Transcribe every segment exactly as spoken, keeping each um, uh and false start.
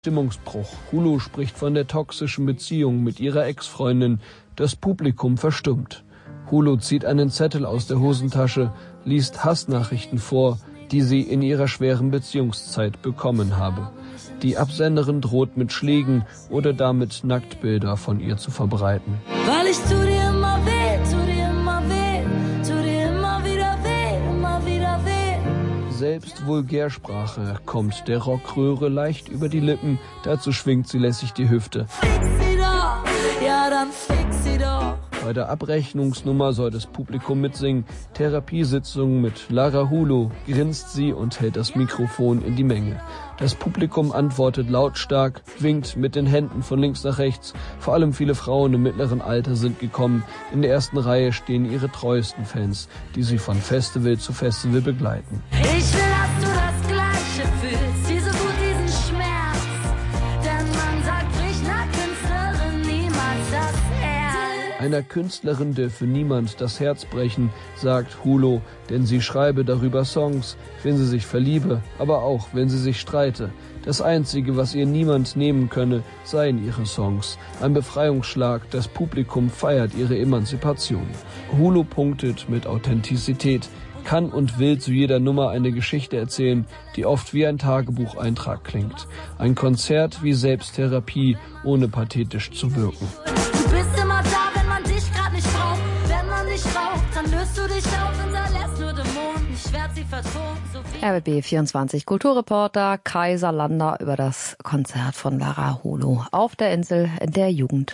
Stimmungsbruch. Hulu spricht von der toxischen Beziehung mit ihrer Ex-Freundin. Das Publikum verstummt. Hulu zieht einen Zettel aus der Hosentasche, liest Hassnachrichten vor, die sie in ihrer schweren Beziehungszeit bekommen habe. Die Absenderin droht mit Schlägen oder damit Nacktbilder von ihr zu verbreiten. Weil ich tu dir immer weh, tu dir immer weh, tu dir immer wieder weh, immer wieder weh. Selbst Vulgärsprache kommt der Rockröhre leicht über die Lippen, dazu schwingt sie lässig die Hüfte. Fix sie doch, ja dann fix sie doch. Bei der Abrechnungsnummer soll das Publikum mitsingen. Therapiesitzung mit Lara Hulu, grinst sie und hält das Mikrofon in die Menge. Das Publikum antwortet lautstark, winkt mit den Händen von links nach rechts. Vor allem viele Frauen im mittleren Alter sind gekommen. In der ersten Reihe stehen ihre treuesten Fans, die sie von Festival zu Festival begleiten. Ich will, dass du das Gleiche fühlst, wie so gut diesen Schmerz. Denn man sagt, sprich einer Künstlerin niemals das Herz. Einer Künstlerin dürfe niemand das Herz brechen, sagt Hulu, denn sie schreibe darüber Songs, wenn sie sich verliebe, aber auch wenn sie sich streite. Das Einzige, was ihr niemand nehmen könne, seien ihre Songs. Ein Befreiungsschlag, das Publikum feiert ihre Emanzipation. Hulu punktet mit Authentizität, kann und will zu jeder Nummer eine Geschichte erzählen, die oft wie ein Tagebucheintrag klingt. Ein Konzert wie Selbsttherapie, ohne pathetisch zu wirken. Du bist immer da, wenn man dich gerade nicht braucht. Wenn man dich braucht, dann löst du dich auf und erlässt nur Dämonen. Ich werd sie vertont, so wie R B B vierundzwanzig Kulturreporter Kaiser Lander über das Konzert von Lara Hulu auf der Insel der Jugend.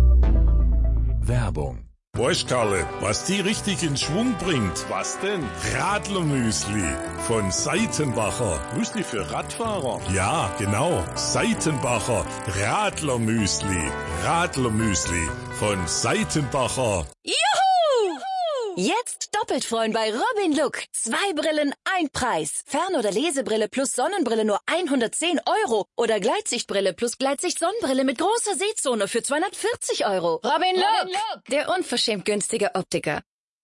Werbung. Weißt Karle, was die richtig in Schwung bringt? Was denn? Radlermüsli von Seitenbacher. Müsli für Radfahrer? Ja, genau. Seitenbacher Radlermüsli. Radlermüsli von Seitenbacher. Juhu! Jetzt doppelt freuen bei Robin Look. Zwei Brillen, ein Preis. Fern- oder Lesebrille plus Sonnenbrille nur hundertzehn Euro. Oder Gleitsichtbrille plus Gleitsicht-Sonnenbrille mit großer Sehzone für zweihundertvierzig Euro. Robin Look, der unverschämt günstige Optiker.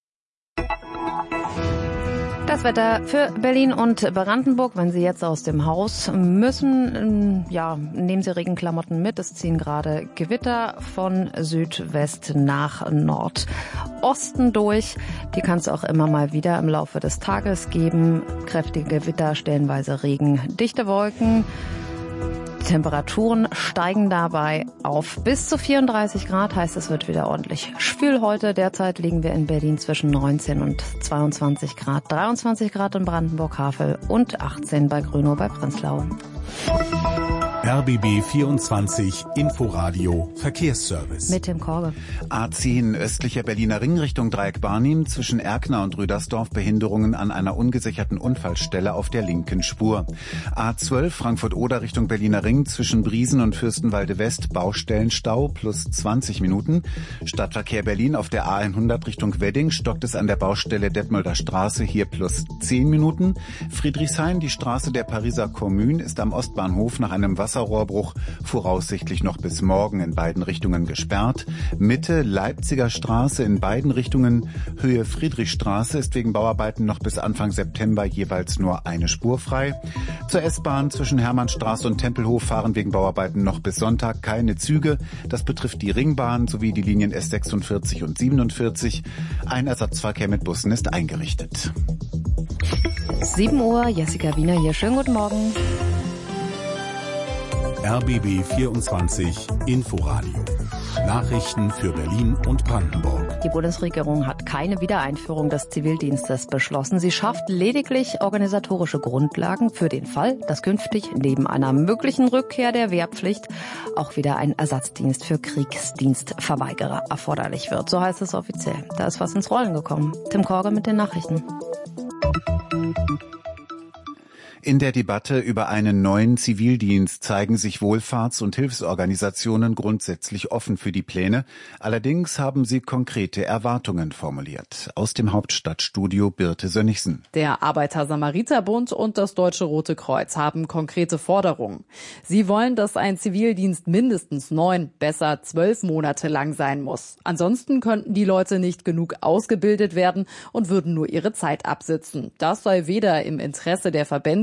Das Wetter für Berlin und Brandenburg, wenn Sie jetzt aus dem Haus müssen, ja, nehmen Sie Regenklamotten mit. Es ziehen gerade Gewitter von Südwest nach Nordosten durch. Die kann es auch immer mal wieder im Laufe des Tages geben. Kräftige Gewitter, stellenweise Regen, dichte Wolken. Temperaturen steigen dabei auf bis zu vierunddreißig Grad, heißt es wird wieder ordentlich schwül heute. Derzeit liegen wir in Berlin zwischen neunzehn und zweiundzwanzig Grad, dreiundzwanzig Grad in Brandenburg-Havel und achtzehn bei Grünow bei Prenzlau. R B B vierundzwanzig Inforadio Verkehrsservice. Mit Tim Korbe. A zehn östlicher Berliner Ring Richtung Dreieck Barnim zwischen Erkner und Rüdersdorf Behinderungen an einer ungesicherten Unfallstelle auf der linken Spur. A zwölf Frankfurt-Oder Richtung Berliner Ring zwischen Briesen und Fürstenwalde West Baustellenstau plus zwanzig Minuten. Stadtverkehr Berlin auf der A hundert Richtung Wedding stockt es an der Baustelle Detmolder Straße hier plus zehn Minuten. Friedrichshain, die Straße der Pariser Kommune, ist am Ostbahnhof nach einem Wasser Wasserrohrbruch voraussichtlich noch bis morgen in beiden Richtungen gesperrt. Mitte Leipziger Straße in beiden Richtungen, Höhe Friedrichstraße ist wegen Bauarbeiten noch bis Anfang September jeweils nur eine Spur frei. Zur S-Bahn zwischen Hermannstraße und Tempelhof fahren wegen Bauarbeiten noch bis Sonntag keine Züge. Das betrifft die Ringbahn sowie die Linien S sechsundvierzig und siebenundvierzig. Ein Ersatzverkehr mit Bussen ist eingerichtet. sieben Uhr, Jessica Wiener hier. Schönen guten Morgen. R B B vierundzwanzig Inforadio. Nachrichten für Berlin und Brandenburg. Die Bundesregierung hat keine Wiedereinführung des Zivildienstes beschlossen. Sie schafft lediglich organisatorische Grundlagen für den Fall, dass künftig neben einer möglichen Rückkehr der Wehrpflicht auch wieder ein Ersatzdienst für Kriegsdienstverweigerer erforderlich wird. So heißt es offiziell. Da ist was ins Rollen gekommen. Tim Korge mit den Nachrichten. In der Debatte über einen neuen Zivildienst zeigen sich Wohlfahrts- und Hilfsorganisationen grundsätzlich offen für die Pläne. Allerdings haben sie konkrete Erwartungen formuliert. Aus dem Hauptstadtstudio Birte Sönnigsen. Der Arbeiter-Samariter-Bund und das Deutsche Rote Kreuz haben konkrete Forderungen. Sie wollen, dass ein Zivildienst mindestens neun, besser zwölf Monate lang sein muss. Ansonsten könnten die Leute nicht genug ausgebildet werden und würden nur ihre Zeit absitzen. Das sei weder im Interesse der Verbände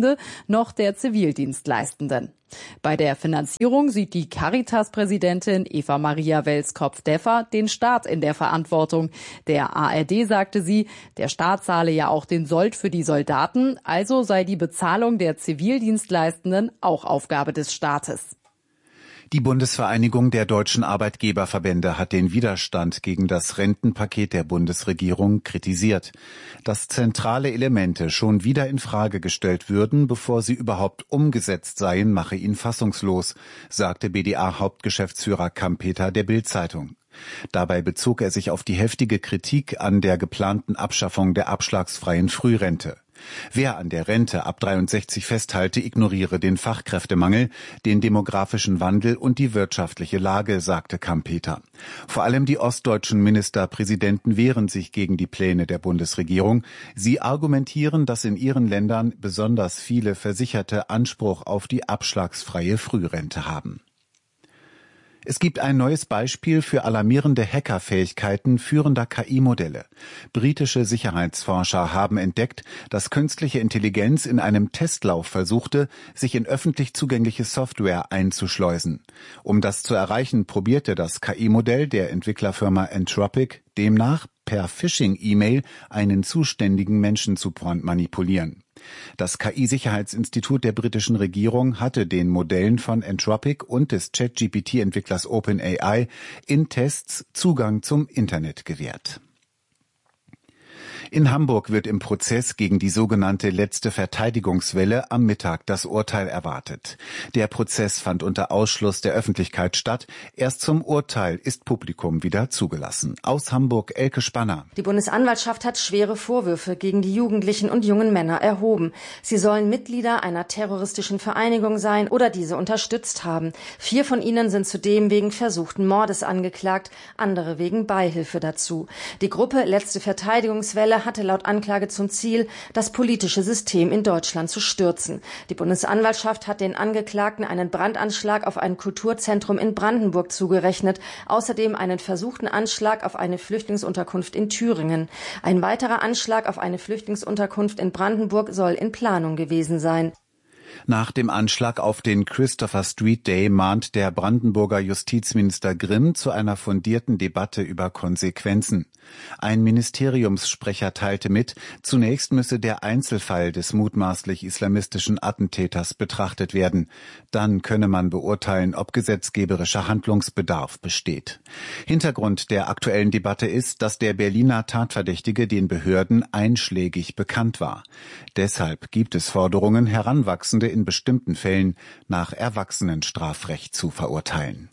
Studierende noch der Zivildienstleistenden. Bei der Finanzierung sieht die Caritas-Präsidentin Eva Maria Welskopf-Deffer den Staat in der Verantwortung. Der A R D sagte sie, der Staat zahle ja auch den Sold für die Soldaten, also sei die Bezahlung der Zivildienstleistenden auch Aufgabe des Staates. Die Bundesvereinigung der deutschen Arbeitgeberverbände hat den Widerstand gegen das Rentenpaket der Bundesregierung kritisiert. Dass zentrale Elemente schon wieder in Frage gestellt würden, bevor sie überhaupt umgesetzt seien, mache ihn fassungslos, sagte B D A-Hauptgeschäftsführer Kampeter der Bild-Zeitung. Dabei bezog er sich auf die heftige Kritik an der geplanten Abschaffung der abschlagsfreien Frührente. Wer an der Rente ab dreiundsechzig festhalte, ignoriere den Fachkräftemangel, den demografischen Wandel und die wirtschaftliche Lage, sagte Kampeter. Vor allem die ostdeutschen Ministerpräsidenten wehren sich gegen die Pläne der Bundesregierung. Sie argumentieren, dass in ihren Ländern besonders viele Versicherte Anspruch auf die abschlagsfreie Frührente haben. Es gibt ein neues Beispiel für alarmierende Hackerfähigkeiten führender K I-Modelle. Britische Sicherheitsforscher haben entdeckt, dass künstliche Intelligenz in einem Testlauf versuchte, sich in öffentlich zugängliche Software einzuschleusen. Um das zu erreichen, probierte das K I-Modell der Entwicklerfirma Entropic demnach per Phishing-E-Mail einen zuständigen Menschen zu manipulieren. Das K I-Sicherheitsinstitut der britischen Regierung hatte den Modellen von Entropic und des Chat-G P T-Entwicklers OpenAI in Tests Zugang zum Internet gewährt. In Hamburg wird im Prozess gegen die sogenannte letzte Verteidigungswelle am Mittag das Urteil erwartet. Der Prozess fand unter Ausschluss der Öffentlichkeit statt. Erst zum Urteil ist Publikum wieder zugelassen. Aus Hamburg Elke Spanner. Die Bundesanwaltschaft hat schwere Vorwürfe gegen die Jugendlichen und jungen Männer erhoben. Sie sollen Mitglieder einer terroristischen Vereinigung sein oder diese unterstützt haben. Vier von ihnen sind zudem wegen versuchten Mordes angeklagt, andere wegen Beihilfe dazu. Die Gruppe Letzte Verteidigungswelle hatte laut Anklage zum Ziel, das politische System in Deutschland zu stürzen. Die Bundesanwaltschaft hat den Angeklagten einen Brandanschlag auf ein Kulturzentrum in Brandenburg zugerechnet, außerdem einen versuchten Anschlag auf eine Flüchtlingsunterkunft in Thüringen. Ein weiterer Anschlag auf eine Flüchtlingsunterkunft in Brandenburg soll in Planung gewesen sein. Nach dem Anschlag auf den Christopher Street Day mahnt der Brandenburger Justizminister Grimm zu einer fundierten Debatte über Konsequenzen. Ein Ministeriumssprecher teilte mit, zunächst müsse der Einzelfall des mutmaßlich islamistischen Attentäters betrachtet werden. Dann könne man beurteilen, ob gesetzgeberischer Handlungsbedarf besteht. Hintergrund der aktuellen Debatte ist, dass der Berliner Tatverdächtige den Behörden einschlägig bekannt war. Deshalb gibt es Forderungen, Heranwachsende in bestimmten Fällen nach Erwachsenenstrafrecht zu verurteilen.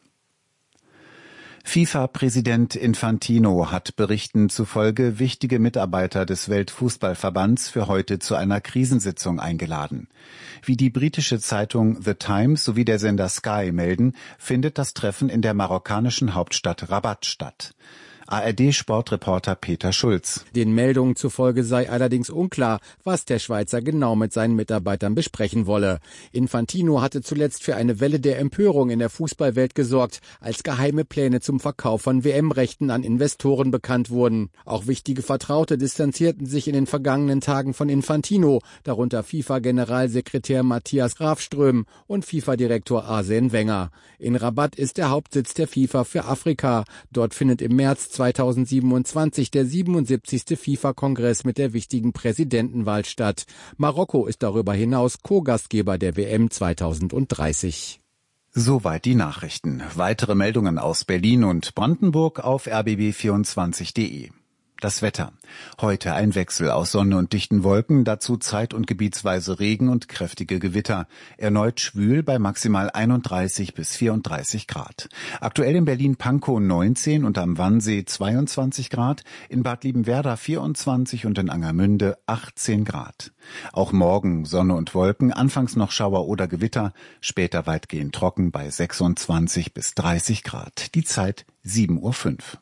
FIFA-Präsident Infantino hat Berichten zufolge wichtige Mitarbeiter des Weltfußballverbands für heute zu einer Krisensitzung eingeladen. Wie die britische Zeitung The Times sowie der Sender Sky melden, findet das Treffen in der marokkanischen Hauptstadt Rabat statt. A R D-Sportreporter Peter Schulz. Den Meldungen zufolge sei allerdings unklar, was der Schweizer genau mit seinen Mitarbeitern besprechen wolle. Infantino hatte zuletzt für eine Welle der Empörung in der Fußballwelt gesorgt, als geheime Pläne zum Verkauf von W M-Rechten an Investoren bekannt wurden. Auch wichtige Vertraute distanzierten sich in den vergangenen Tagen von Infantino, darunter FIFA-Generalsekretär Matthias Grafström und FIFA-Direktor Arsène Wenger. In Rabat ist der Hauptsitz der FIFA für Afrika. Dort findet im März zweitausendsiebenundzwanzig der siebenundsiebzigste FIFA-Kongress mit der wichtigen Präsidentenwahl statt. Marokko ist darüber hinaus Co-Gastgeber der W M zweitausenddreißig. Soweit die Nachrichten. Weitere Meldungen aus Berlin und Brandenburg auf r b b vierundzwanzig punkt de. Das Wetter. Heute ein Wechsel aus Sonne und dichten Wolken, dazu zeit- und gebietsweise Regen und kräftige Gewitter. Erneut schwül bei maximal einunddreißig bis vierunddreißig Grad. Aktuell in Berlin-Pankow neunzehn und am Wannsee zweiundzwanzig Grad, in Bad Liebenwerda vierundzwanzig und in Angermünde achtzehn Grad. Auch morgen Sonne und Wolken, anfangs noch Schauer oder Gewitter, später weitgehend trocken bei sechsundzwanzig bis dreißig Grad. Die Zeit sieben Uhr fünf.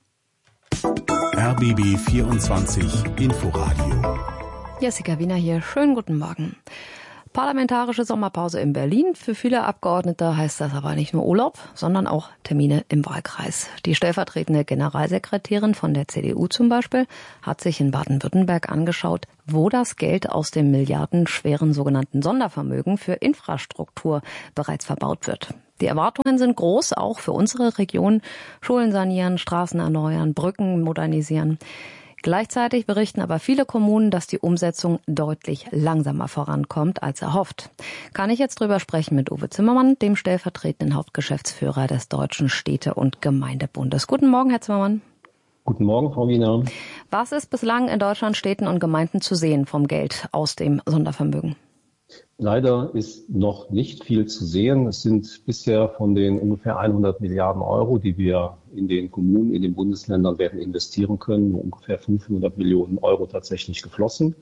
R B B vierundzwanzig Inforadio. Jessica Wiener hier. Schönen guten Morgen. Parlamentarische Sommerpause in Berlin. Für viele Abgeordnete heißt das aber nicht nur Urlaub, sondern auch Termine im Wahlkreis. Die stellvertretende Generalsekretärin von der C D U zum Beispiel hat sich in Baden-Württemberg angeschaut, wo das Geld aus dem milliardenschweren sogenannten Sondervermögen für Infrastruktur bereits verbaut wird. Die Erwartungen sind groß, auch für unsere Region. Schulen sanieren, Straßen erneuern, Brücken modernisieren. Gleichzeitig berichten aber viele Kommunen, dass die Umsetzung deutlich langsamer vorankommt als erhofft. Kann ich jetzt drüber sprechen mit Uwe Zimmermann, dem stellvertretenden Hauptgeschäftsführer des Deutschen Städte- und Gemeindebundes. Guten Morgen, Herr Zimmermann. Guten Morgen, Frau Wiener. Was ist bislang in Deutschland Städten und Gemeinden zu sehen vom Geld aus dem Sondervermögen? Leider ist noch nicht viel zu sehen. Es sind bisher von den ungefähr hundert Milliarden Euro, die wir in den Kommunen, in den Bundesländern werden investieren können, ungefähr fünfhundert Millionen Euro tatsächlich geflossen.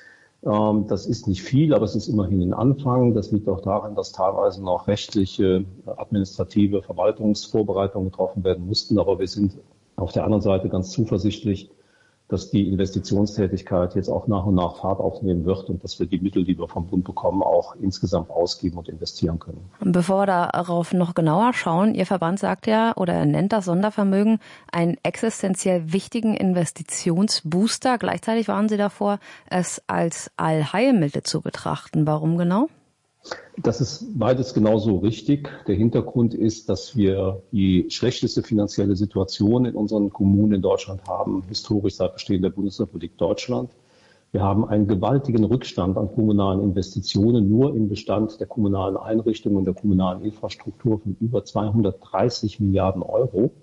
Das ist nicht viel, aber es ist immerhin ein Anfang. Das liegt auch daran, dass teilweise noch rechtliche, administrative Verwaltungsvorbereitungen getroffen werden mussten. Aber wir sind auf der anderen Seite ganz zuversichtlich, dass die Investitionstätigkeit jetzt auch nach und nach Fahrt aufnehmen wird und dass wir die Mittel, die wir vom Bund bekommen, auch insgesamt ausgeben und investieren können. Bevor wir darauf noch genauer schauen, Ihr Verband sagt ja oder er nennt das Sondervermögen einen existenziell wichtigen Investitionsbooster. Gleichzeitig waren Sie davor, es als Allheilmittel zu betrachten. Warum genau? Das ist beides genauso richtig. Der Hintergrund ist, dass wir die schlechteste finanzielle Situation in unseren Kommunen in Deutschland haben, historisch seit Bestehen der Bundesrepublik Deutschland. Wir haben einen gewaltigen Rückstand an kommunalen Investitionen, nur im Bestand der kommunalen Einrichtungen und der kommunalen Infrastruktur von über zweihundertdreißig Milliarden Euro.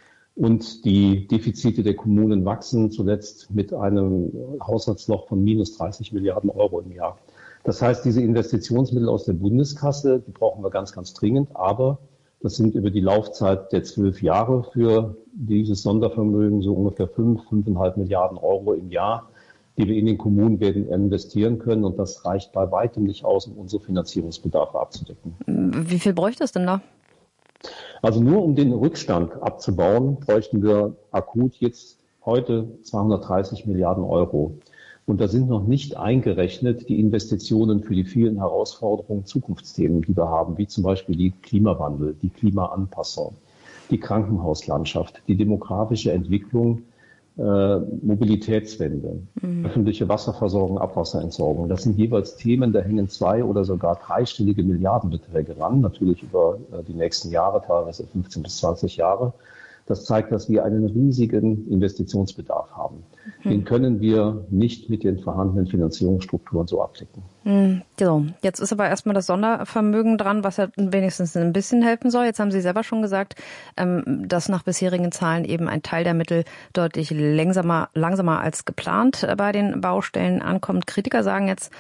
Und die Defizite der Kommunen wachsen zuletzt mit einem Haushaltsloch von minus dreißig Milliarden Euro im Jahr. Das heißt, diese Investitionsmittel aus der Bundeskasse, die brauchen wir ganz, ganz dringend. Aber das sind über die Laufzeit der zwölf Jahre für dieses Sondervermögen so ungefähr fünf, fünfeinhalb Milliarden Euro im Jahr, die wir in den Kommunen werden investieren können. Und das reicht bei weitem nicht aus, um unsere Finanzierungsbedarfe abzudecken. Wie viel bräuchte es denn da? Also nur um den Rückstand abzubauen, bräuchten wir akut jetzt heute zweihundertdreißig Milliarden Euro. Und da sind noch nicht eingerechnet die Investitionen für die vielen Herausforderungen, Zukunftsthemen, die wir haben, wie zum Beispiel die Klimawandel, die Klimaanpassung, die Krankenhauslandschaft, die demografische Entwicklung, äh, Mobilitätswende, mhm. öffentliche Wasserversorgung, Abwasserentsorgung. Das sind jeweils Themen, da hängen zwei oder sogar dreistellige Milliardenbeträge ran, natürlich über äh, die nächsten Jahre, teilweise fünfzehn bis zwanzig Jahre. Das zeigt, dass wir einen riesigen Investitionsbedarf haben. Hm. Den können wir nicht mit den vorhandenen Finanzierungsstrukturen so abdecken. Hm, so. Jetzt ist aber erstmal das Sondervermögen dran, was ja wenigstens ein bisschen helfen soll. Jetzt haben Sie selber schon gesagt, dass nach bisherigen Zahlen eben ein Teil der Mittel deutlich langsamer, langsamer als geplant bei den Baustellen ankommt. Kritiker sagen jetzt,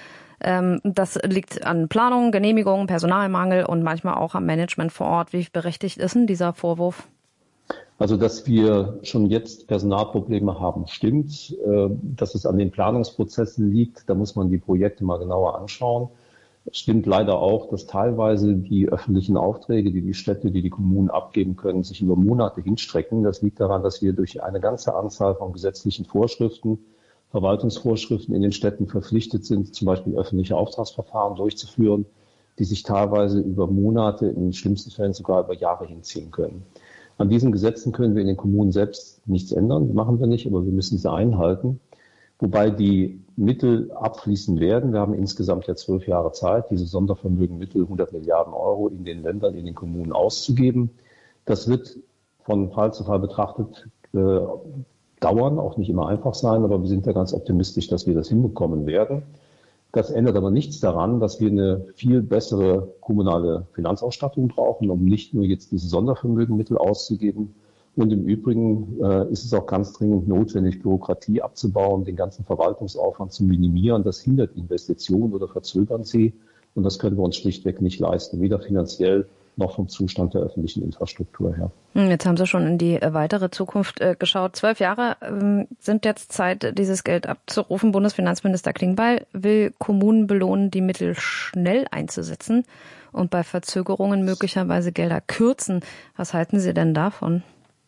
das liegt an Planung, Genehmigung, Personalmangel und manchmal auch am Management vor Ort. Wie berechtigt ist denn dieser Vorwurf? Also, dass wir schon jetzt Personalprobleme haben, stimmt. Dass es an den Planungsprozessen liegt, da muss man die Projekte mal genauer anschauen. Es stimmt leider auch, dass teilweise die öffentlichen Aufträge, die die Städte, die die Kommunen abgeben können, sich über Monate hinstrecken. Das liegt daran, dass wir durch eine ganze Anzahl von gesetzlichen Vorschriften, Verwaltungsvorschriften in den Städten verpflichtet sind, zum Beispiel öffentliche Auftragsverfahren durchzuführen, die sich teilweise über Monate, in den schlimmsten Fällen sogar über Jahre hinziehen können. An diesen Gesetzen können wir in den Kommunen selbst nichts ändern, das machen wir nicht, aber wir müssen sie einhalten. Wobei die Mittel abfließen werden. Wir haben insgesamt ja zwölf Jahre Zeit, diese Sondervermögenmittel, hundert Milliarden Euro in den Ländern, in den Kommunen auszugeben. Das wird von Fall zu Fall betrachtet äh, dauern, auch nicht immer einfach sein, aber wir sind da ganz optimistisch, dass wir das hinbekommen werden. Das ändert aber nichts daran, dass wir eine viel bessere kommunale Finanzausstattung brauchen, um nicht nur jetzt diese Sondervermögenmittel auszugeben. Und im Übrigen äh, ist es auch ganz dringend notwendig, Bürokratie abzubauen, den ganzen Verwaltungsaufwand zu minimieren. Das hindert Investitionen oder verzögert sie. Und das können wir uns schlichtweg nicht leisten, weder finanziell noch vom Zustand der öffentlichen Infrastruktur her. Jetzt haben Sie schon in die weitere Zukunft äh, geschaut. Zwölf Jahre ähm, sind jetzt Zeit, dieses Geld abzurufen. Bundesfinanzminister Klingbeil will Kommunen belohnen, die Mittel schnell einzusetzen und bei Verzögerungen möglicherweise Gelder kürzen. Was halten Sie denn davon?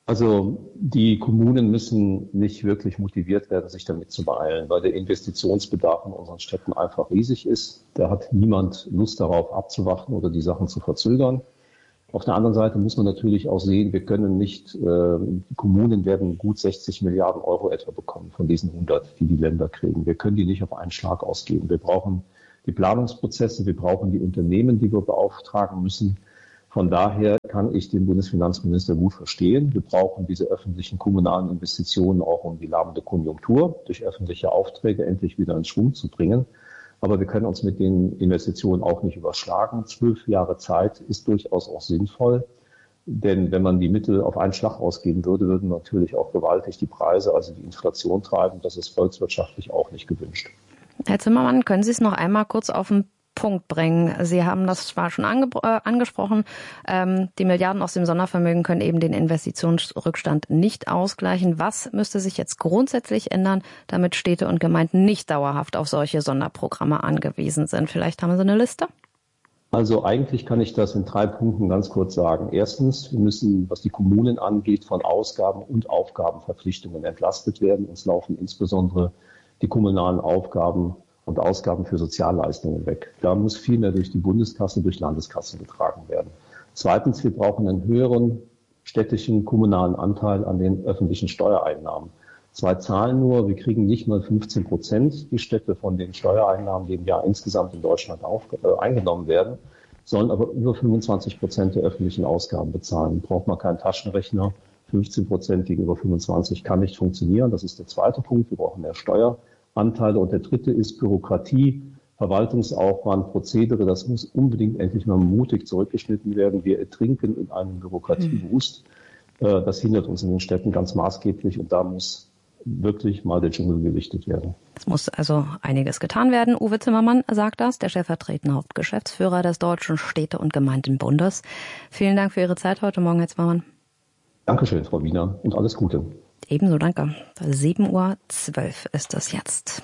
Also die Kommunen müssen nicht wirklich motiviert werden, sich damit zu beeilen, weil der Investitionsbedarf in unseren Städten einfach riesig ist. Da hat niemand Lust darauf abzuwarten oder die Sachen zu verzögern. Auf der anderen Seite muss man natürlich auch sehen, wir können nicht, äh, die Kommunen werden gut sechzig Milliarden Euro etwa bekommen von diesen hundert, die die Länder kriegen. Wir können die nicht auf einen Schlag ausgeben. Wir brauchen die Planungsprozesse, wir brauchen die Unternehmen, die wir beauftragen müssen. Von daher kann ich den Bundesfinanzminister gut verstehen. Wir brauchen diese öffentlichen kommunalen Investitionen auch, um die lahmende Konjunktur durch öffentliche Aufträge endlich wieder in Schwung zu bringen. Aber wir können uns mit den Investitionen auch nicht überschlagen. Zwölf Jahre Zeit ist durchaus auch sinnvoll. Denn wenn man die Mittel auf einen Schlag ausgeben würde, würden natürlich auch gewaltig die Preise, also die Inflation treiben. Das ist volkswirtschaftlich auch nicht gewünscht. Herr Zimmermann, können Sie es noch einmal kurz auf den Punkt bringen? Sie haben das zwar schon ange- äh, angesprochen, ähm, die Milliarden aus dem Sondervermögen können eben den Investitionsrückstand nicht ausgleichen. Was müsste sich jetzt grundsätzlich ändern, damit Städte und Gemeinden nicht dauerhaft auf solche Sonderprogramme angewiesen sind? Vielleicht haben Sie eine Liste? Also eigentlich kann ich das in drei Punkten ganz kurz sagen. Erstens, wir müssen, was die Kommunen angeht, von Ausgaben und Aufgabenverpflichtungen entlastet werden. Uns laufen insbesondere die kommunalen Aufgaben und Ausgaben für Sozialleistungen weg. Da muss viel mehr durch die Bundeskasse, durch Landeskassen getragen werden. Zweitens, wir brauchen einen höheren städtischen kommunalen Anteil an den öffentlichen Steuereinnahmen. Zwei Zahlen nur, wir kriegen nicht mal fünfzehn Prozent die Städte von den Steuereinnahmen, die im Jahr insgesamt in Deutschland auf, äh, eingenommen werden, sollen aber über fünfundzwanzig Prozent der öffentlichen Ausgaben bezahlen. Braucht man keinen Taschenrechner. fünfzehn Prozent gegenüber fünfundzwanzig kann nicht funktionieren. Das ist der zweite Punkt. Wir brauchen mehr Steueranteile. Und der dritte ist Bürokratie, Verwaltungsaufwand, Prozedere. Das muss unbedingt endlich mal mutig zurückgeschnitten werden. Wir ertrinken in einem Bürokratiewust. Mhm. Das hindert uns in den Städten ganz maßgeblich. Und da muss wirklich mal der Dschungel gelichtet werden. Es muss also einiges getan werden. Uwe Zimmermann sagt das, der stellvertretende Hauptgeschäftsführer des Deutschen Städte- und Gemeindenbundes. Vielen Dank für Ihre Zeit heute Morgen, Herr Zimmermann. Dankeschön, Frau Wiener, und alles Gute. Ebenso, danke. sieben Uhr zwölf ist es jetzt.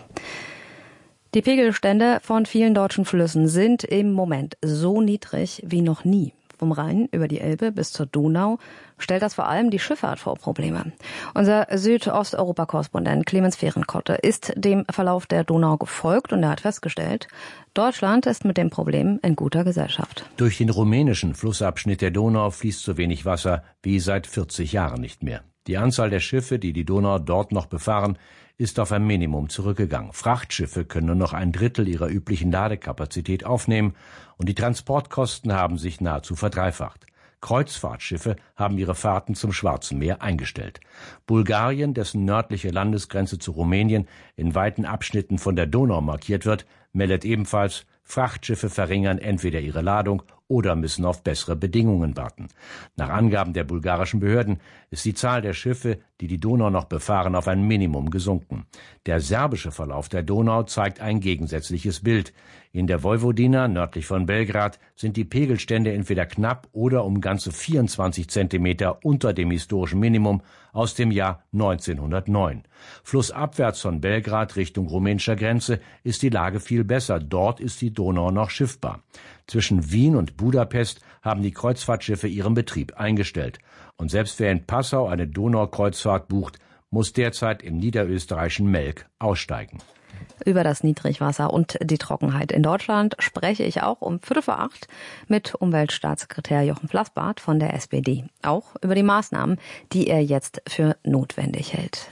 Die Pegelstände von vielen deutschen Flüssen sind im Moment so niedrig wie noch nie. Vom Rhein über die Elbe bis zur Donau stellt das vor allem die Schifffahrt vor Probleme. Unser Südosteuropa-Korrespondent Clemens Fehrenkotte ist dem Verlauf der Donau gefolgt und er hat festgestellt, Deutschland ist mit dem Problem in guter Gesellschaft. Durch den rumänischen Flussabschnitt der Donau fließt so wenig Wasser wie seit vierzig Jahren nicht mehr. Die Anzahl der Schiffe, die die Donau dort noch befahren, ist auf ein Minimum zurückgegangen. Frachtschiffe können nur noch ein Drittel ihrer üblichen Ladekapazität aufnehmen und die Transportkosten haben sich nahezu verdreifacht. Kreuzfahrtschiffe haben ihre Fahrten zum Schwarzen Meer eingestellt. Bulgarien, dessen nördliche Landesgrenze zu Rumänien in weiten Abschnitten von der Donau markiert wird, meldet ebenfalls, Frachtschiffe verringern entweder ihre Ladung oder müssen auf bessere Bedingungen warten. Nach Angaben der bulgarischen Behörden ist die Zahl der Schiffe, die die Donau noch befahren, auf ein Minimum gesunken. Der serbische Verlauf der Donau zeigt ein gegensätzliches Bild. In der Vojvodina, nördlich von Belgrad, sind die Pegelstände entweder knapp oder um ganze vierundzwanzig Zentimeter unter dem historischen Minimum aus dem Jahr neunzehnhundertneun. Flussabwärts von Belgrad Richtung rumänischer Grenze ist die Lage viel besser. Dort ist die Donau noch schiffbar. Zwischen Wien und Budapest haben die Kreuzfahrtschiffe ihren Betrieb eingestellt. Und selbst wer in Passau eine Donaukreuzfahrt bucht, muss derzeit im niederösterreichischen Melk aussteigen. Über das Niedrigwasser und die Trockenheit in Deutschland spreche ich auch um Viertel vor acht mit Umweltstaatssekretär Jochen Flassbart von der S P D. Auch über die Maßnahmen, die er jetzt für notwendig hält.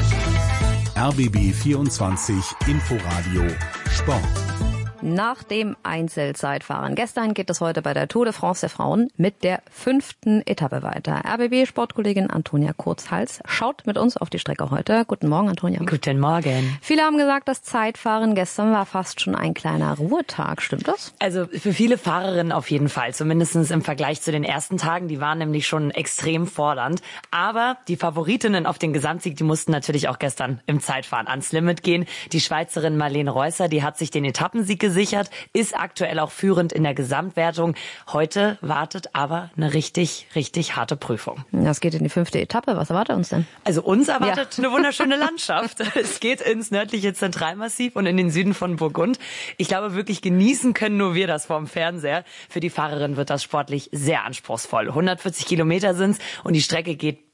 R B B vierundzwanzig Inforadio Sport. Nach dem Einzelzeitfahren gestern geht es heute bei der Tour de France der Frauen mit der fünften Etappe weiter. R B B-Sportkollegin Antonia Kurzhals schaut mit uns auf die Strecke heute. Guten Morgen, Antonia. Guten Morgen. Viele haben gesagt, das Zeitfahren gestern war fast schon ein kleiner Ruhetag. Stimmt das? Also für viele Fahrerinnen auf jeden Fall, zumindest im Vergleich zu den ersten Tagen. Die waren nämlich schon extrem fordernd. Aber die Favoritinnen auf den Gesamtsieg, die mussten natürlich auch gestern im Zeitfahren ans Limit gehen. Die Schweizerin Marlene Reusser, die hat sich den Etappensieg gesichert, ist aktuell auch führend in der Gesamtwertung. Heute wartet aber eine richtig, richtig harte Prüfung. Das geht in die fünfte Etappe. Was erwartet uns denn? Also uns erwartet ja. eine wunderschöne Landschaft. Es geht ins nördliche Zentralmassiv und in den Süden von Burgund. Ich glaube, wirklich genießen können nur wir das vorm Fernseher. Für die Fahrerin wird das sportlich sehr anspruchsvoll. hundertvierzig Kilometer sind's und die Strecke geht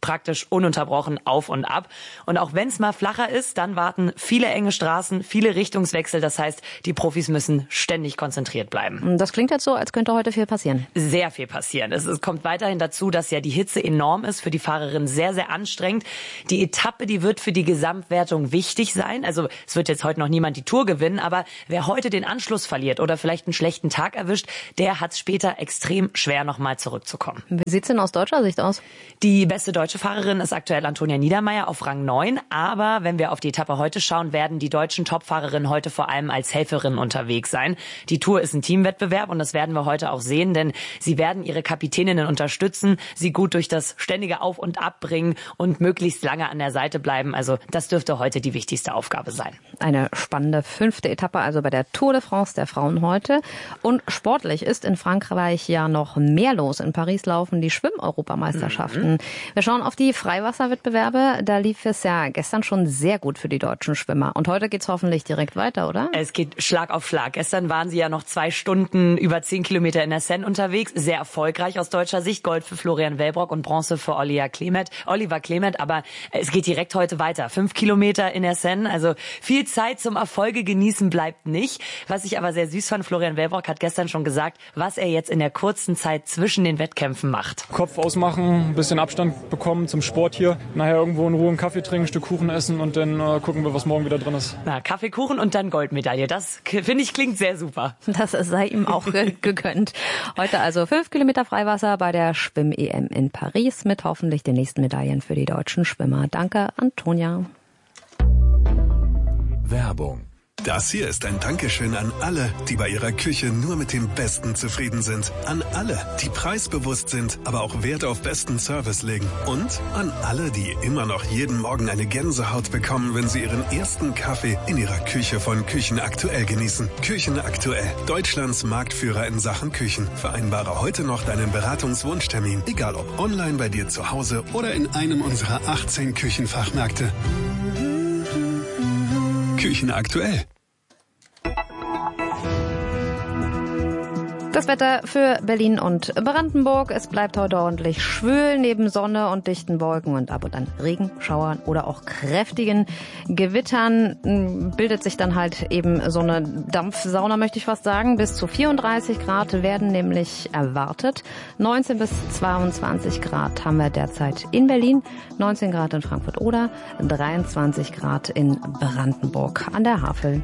praktisch ununterbrochen auf und ab. Und auch wenn es mal flacher ist, dann warten viele enge Straßen, viele Richtungswechsel. Das heißt, die Profis müssen ständig konzentriert bleiben. Das klingt jetzt so, als könnte heute viel passieren. Sehr viel passieren. Es, es kommt weiterhin dazu, dass ja die Hitze enorm ist, für die Fahrerin sehr, sehr anstrengend. Die Etappe, die wird für die Gesamtwertung wichtig sein. Also es wird jetzt heute noch niemand die Tour gewinnen, aber wer heute den Anschluss verliert oder vielleicht einen schlechten Tag erwischt, der hat es später extrem schwer, nochmal zurückzukommen. Wie sieht's denn aus deutscher Sicht aus? Die beste deutsche Fahrerin ist aktuell Antonia Niedermeier auf Rang neun. Aber wenn wir auf die Etappe heute schauen, werden die deutschen Topfahrerinnen heute vor allem als Helferinnen unterwegs sein. Die Tour ist ein Teamwettbewerb und das werden wir heute auch sehen, denn sie werden ihre Kapitäninnen unterstützen, sie gut durch das ständige Auf- und Ab bringen und möglichst lange an der Seite bleiben. Also das dürfte heute die wichtigste Aufgabe sein. Eine spannende fünfte Etappe also bei der Tour de France der Frauen heute. Und sportlich ist in Frankreich ja noch mehr los. In Paris laufen die Schwimm-Europameisterschaften. Mhm. Wir schauen auf die Freiwasserwettbewerbe. Da lief es ja gestern schon sehr gut für die deutschen Schwimmer. Und heute geht's hoffentlich direkt weiter, oder? Es geht Schlag auf Schlag. Gestern waren sie ja noch zwei Stunden über zehn Kilometer in der Seine unterwegs. Sehr erfolgreich aus deutscher Sicht. Gold für Florian Wellbrock und Bronze für Oliver Clement. Oliver Clement. Aber es geht direkt heute weiter. Fünf Kilometer in der Seine. Also viel Zeit zum Erfolge genießen bleibt nicht. Was ich aber sehr süß fand, Florian Wellbrock hat gestern schon gesagt, was er jetzt in der kurzen Zeit zwischen den Wettkämpfen macht. Kopf ausmachen, ein bisschen Abstand bekommen zum Sport hier. Nachher irgendwo in Ruhe einen Kaffee trinken, ein Stück Kuchen essen und dann äh, gucken wir, was morgen wieder drin ist. Na, Kaffee, Kuchen und dann Goldmedaille. Das, finde ich, klingt sehr super. Das sei ihm auch gegönnt. Heute also fünf Kilometer Freiwasser bei der Schwimm-E M in Paris mit hoffentlich den nächsten Medaillen für die deutschen Schwimmer. Danke, Antonia. Werbung. Das hier ist ein Dankeschön an alle, die bei ihrer Küche nur mit dem Besten zufrieden sind. An alle, die preisbewusst sind, aber auch Wert auf besten Service legen. Und an alle, die immer noch jeden Morgen eine Gänsehaut bekommen, wenn sie ihren ersten Kaffee in ihrer Küche von Küchen Aktuell genießen. Küchen Aktuell, Deutschlands Marktführer in Sachen Küchen. Vereinbare heute noch deinen Beratungswunschtermin, egal ob online bei dir zu Hause oder in einem unserer achtzehn Küchenfachmärkte. Küchen Aktuell. Das Wetter für Berlin und Brandenburg. Es bleibt heute ordentlich schwül, neben Sonne und dichten Wolken und ab und an Regenschauern oder auch kräftigen Gewittern bildet sich dann halt eben so eine Dampfsauna, möchte ich fast sagen. Bis zu vierunddreißig Grad werden nämlich erwartet. neunzehn bis zweiundzwanzig Grad haben wir derzeit in Berlin, neunzehn Grad in Frankfurt-Oder, dreiundzwanzig Grad in Brandenburg an der Havel.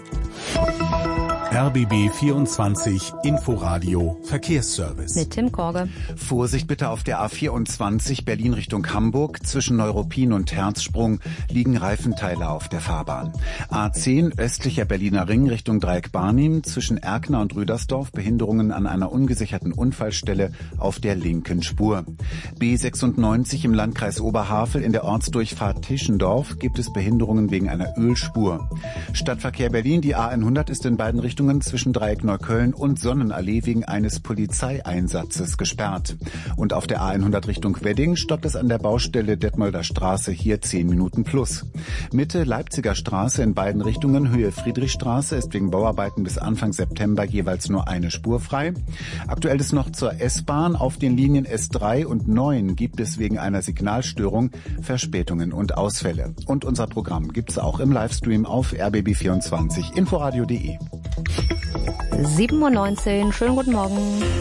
R B B vierundzwanzig Inforadio Verkehrsservice. Mit Tim Korge. Vorsicht bitte auf der A vierundzwanzig Berlin Richtung Hamburg. Zwischen Neuruppin und Herzsprung liegen Reifenteile auf der Fahrbahn. A zehn östlicher Berliner Ring Richtung Dreieck Barnim. Zwischen Erkner und Rüdersdorf Behinderungen an einer ungesicherten Unfallstelle auf der linken Spur. B sechsundneunzig im Landkreis Oberhavel in der Ortsdurchfahrt Tischendorf gibt es Behinderungen wegen einer Ölspur. Stadtverkehr Berlin, die A hundert ist in beiden Richtungen zwischen Dreieck Neukölln und Sonnenallee wegen eines Polizeieinsatzes gesperrt. Und auf der A hundert Richtung Wedding stoppt es an der Baustelle Detmolder Straße, hier zehn Minuten plus. Mitte Leipziger Straße in beiden Richtungen, Höhe Friedrichstraße, ist wegen Bauarbeiten bis Anfang September jeweils nur eine Spur frei. Aktuell ist noch zur S-Bahn. Auf den Linien S drei und neun gibt es wegen einer Signalstörung Verspätungen und Ausfälle. Und unser Programm gibt es auch im Livestream auf R B B vierundzwanzig inforadio punkt de. sieben Uhr neunzehn, schönen guten Morgen.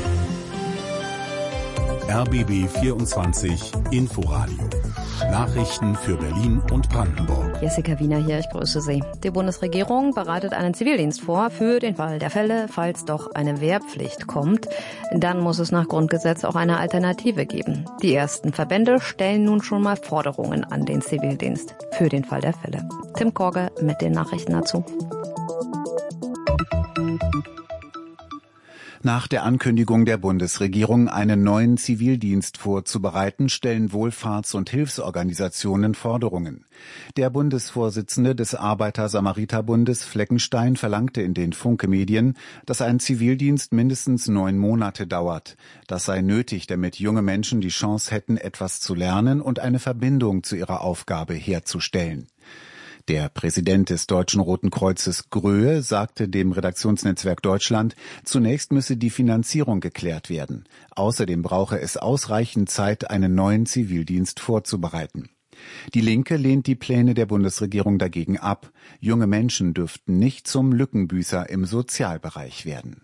R B B vierundzwanzig Inforadio. Nachrichten für Berlin und Brandenburg. Jessica Wiener hier, ich grüße Sie. Die Bundesregierung bereitet einen Zivildienst vor für den Fall der Fälle, falls doch eine Wehrpflicht kommt. Dann muss es nach Grundgesetz auch eine Alternative geben. Die ersten Verbände stellen nun schon mal Forderungen an den Zivildienst für den Fall der Fälle. Tim Korge mit den Nachrichten dazu. Nach der Ankündigung der Bundesregierung, einen neuen Zivildienst vorzubereiten, stellen Wohlfahrts- und Hilfsorganisationen Forderungen. Der Bundesvorsitzende des Arbeiter-Samariter-Bundes Fleckenstein verlangte in den Funke-Medien, dass ein Zivildienst mindestens neun Monate dauert. Das sei nötig, damit junge Menschen die Chance hätten, etwas zu lernen und eine Verbindung zu ihrer Aufgabe herzustellen. Der Präsident des Deutschen Roten Kreuzes Gröhe sagte dem Redaktionsnetzwerk Deutschland, zunächst müsse die Finanzierung geklärt werden. Außerdem brauche es ausreichend Zeit, einen neuen Zivildienst vorzubereiten. Die Linke lehnt die Pläne der Bundesregierung dagegen ab. Junge Menschen dürften nicht zum Lückenbüßer im Sozialbereich werden.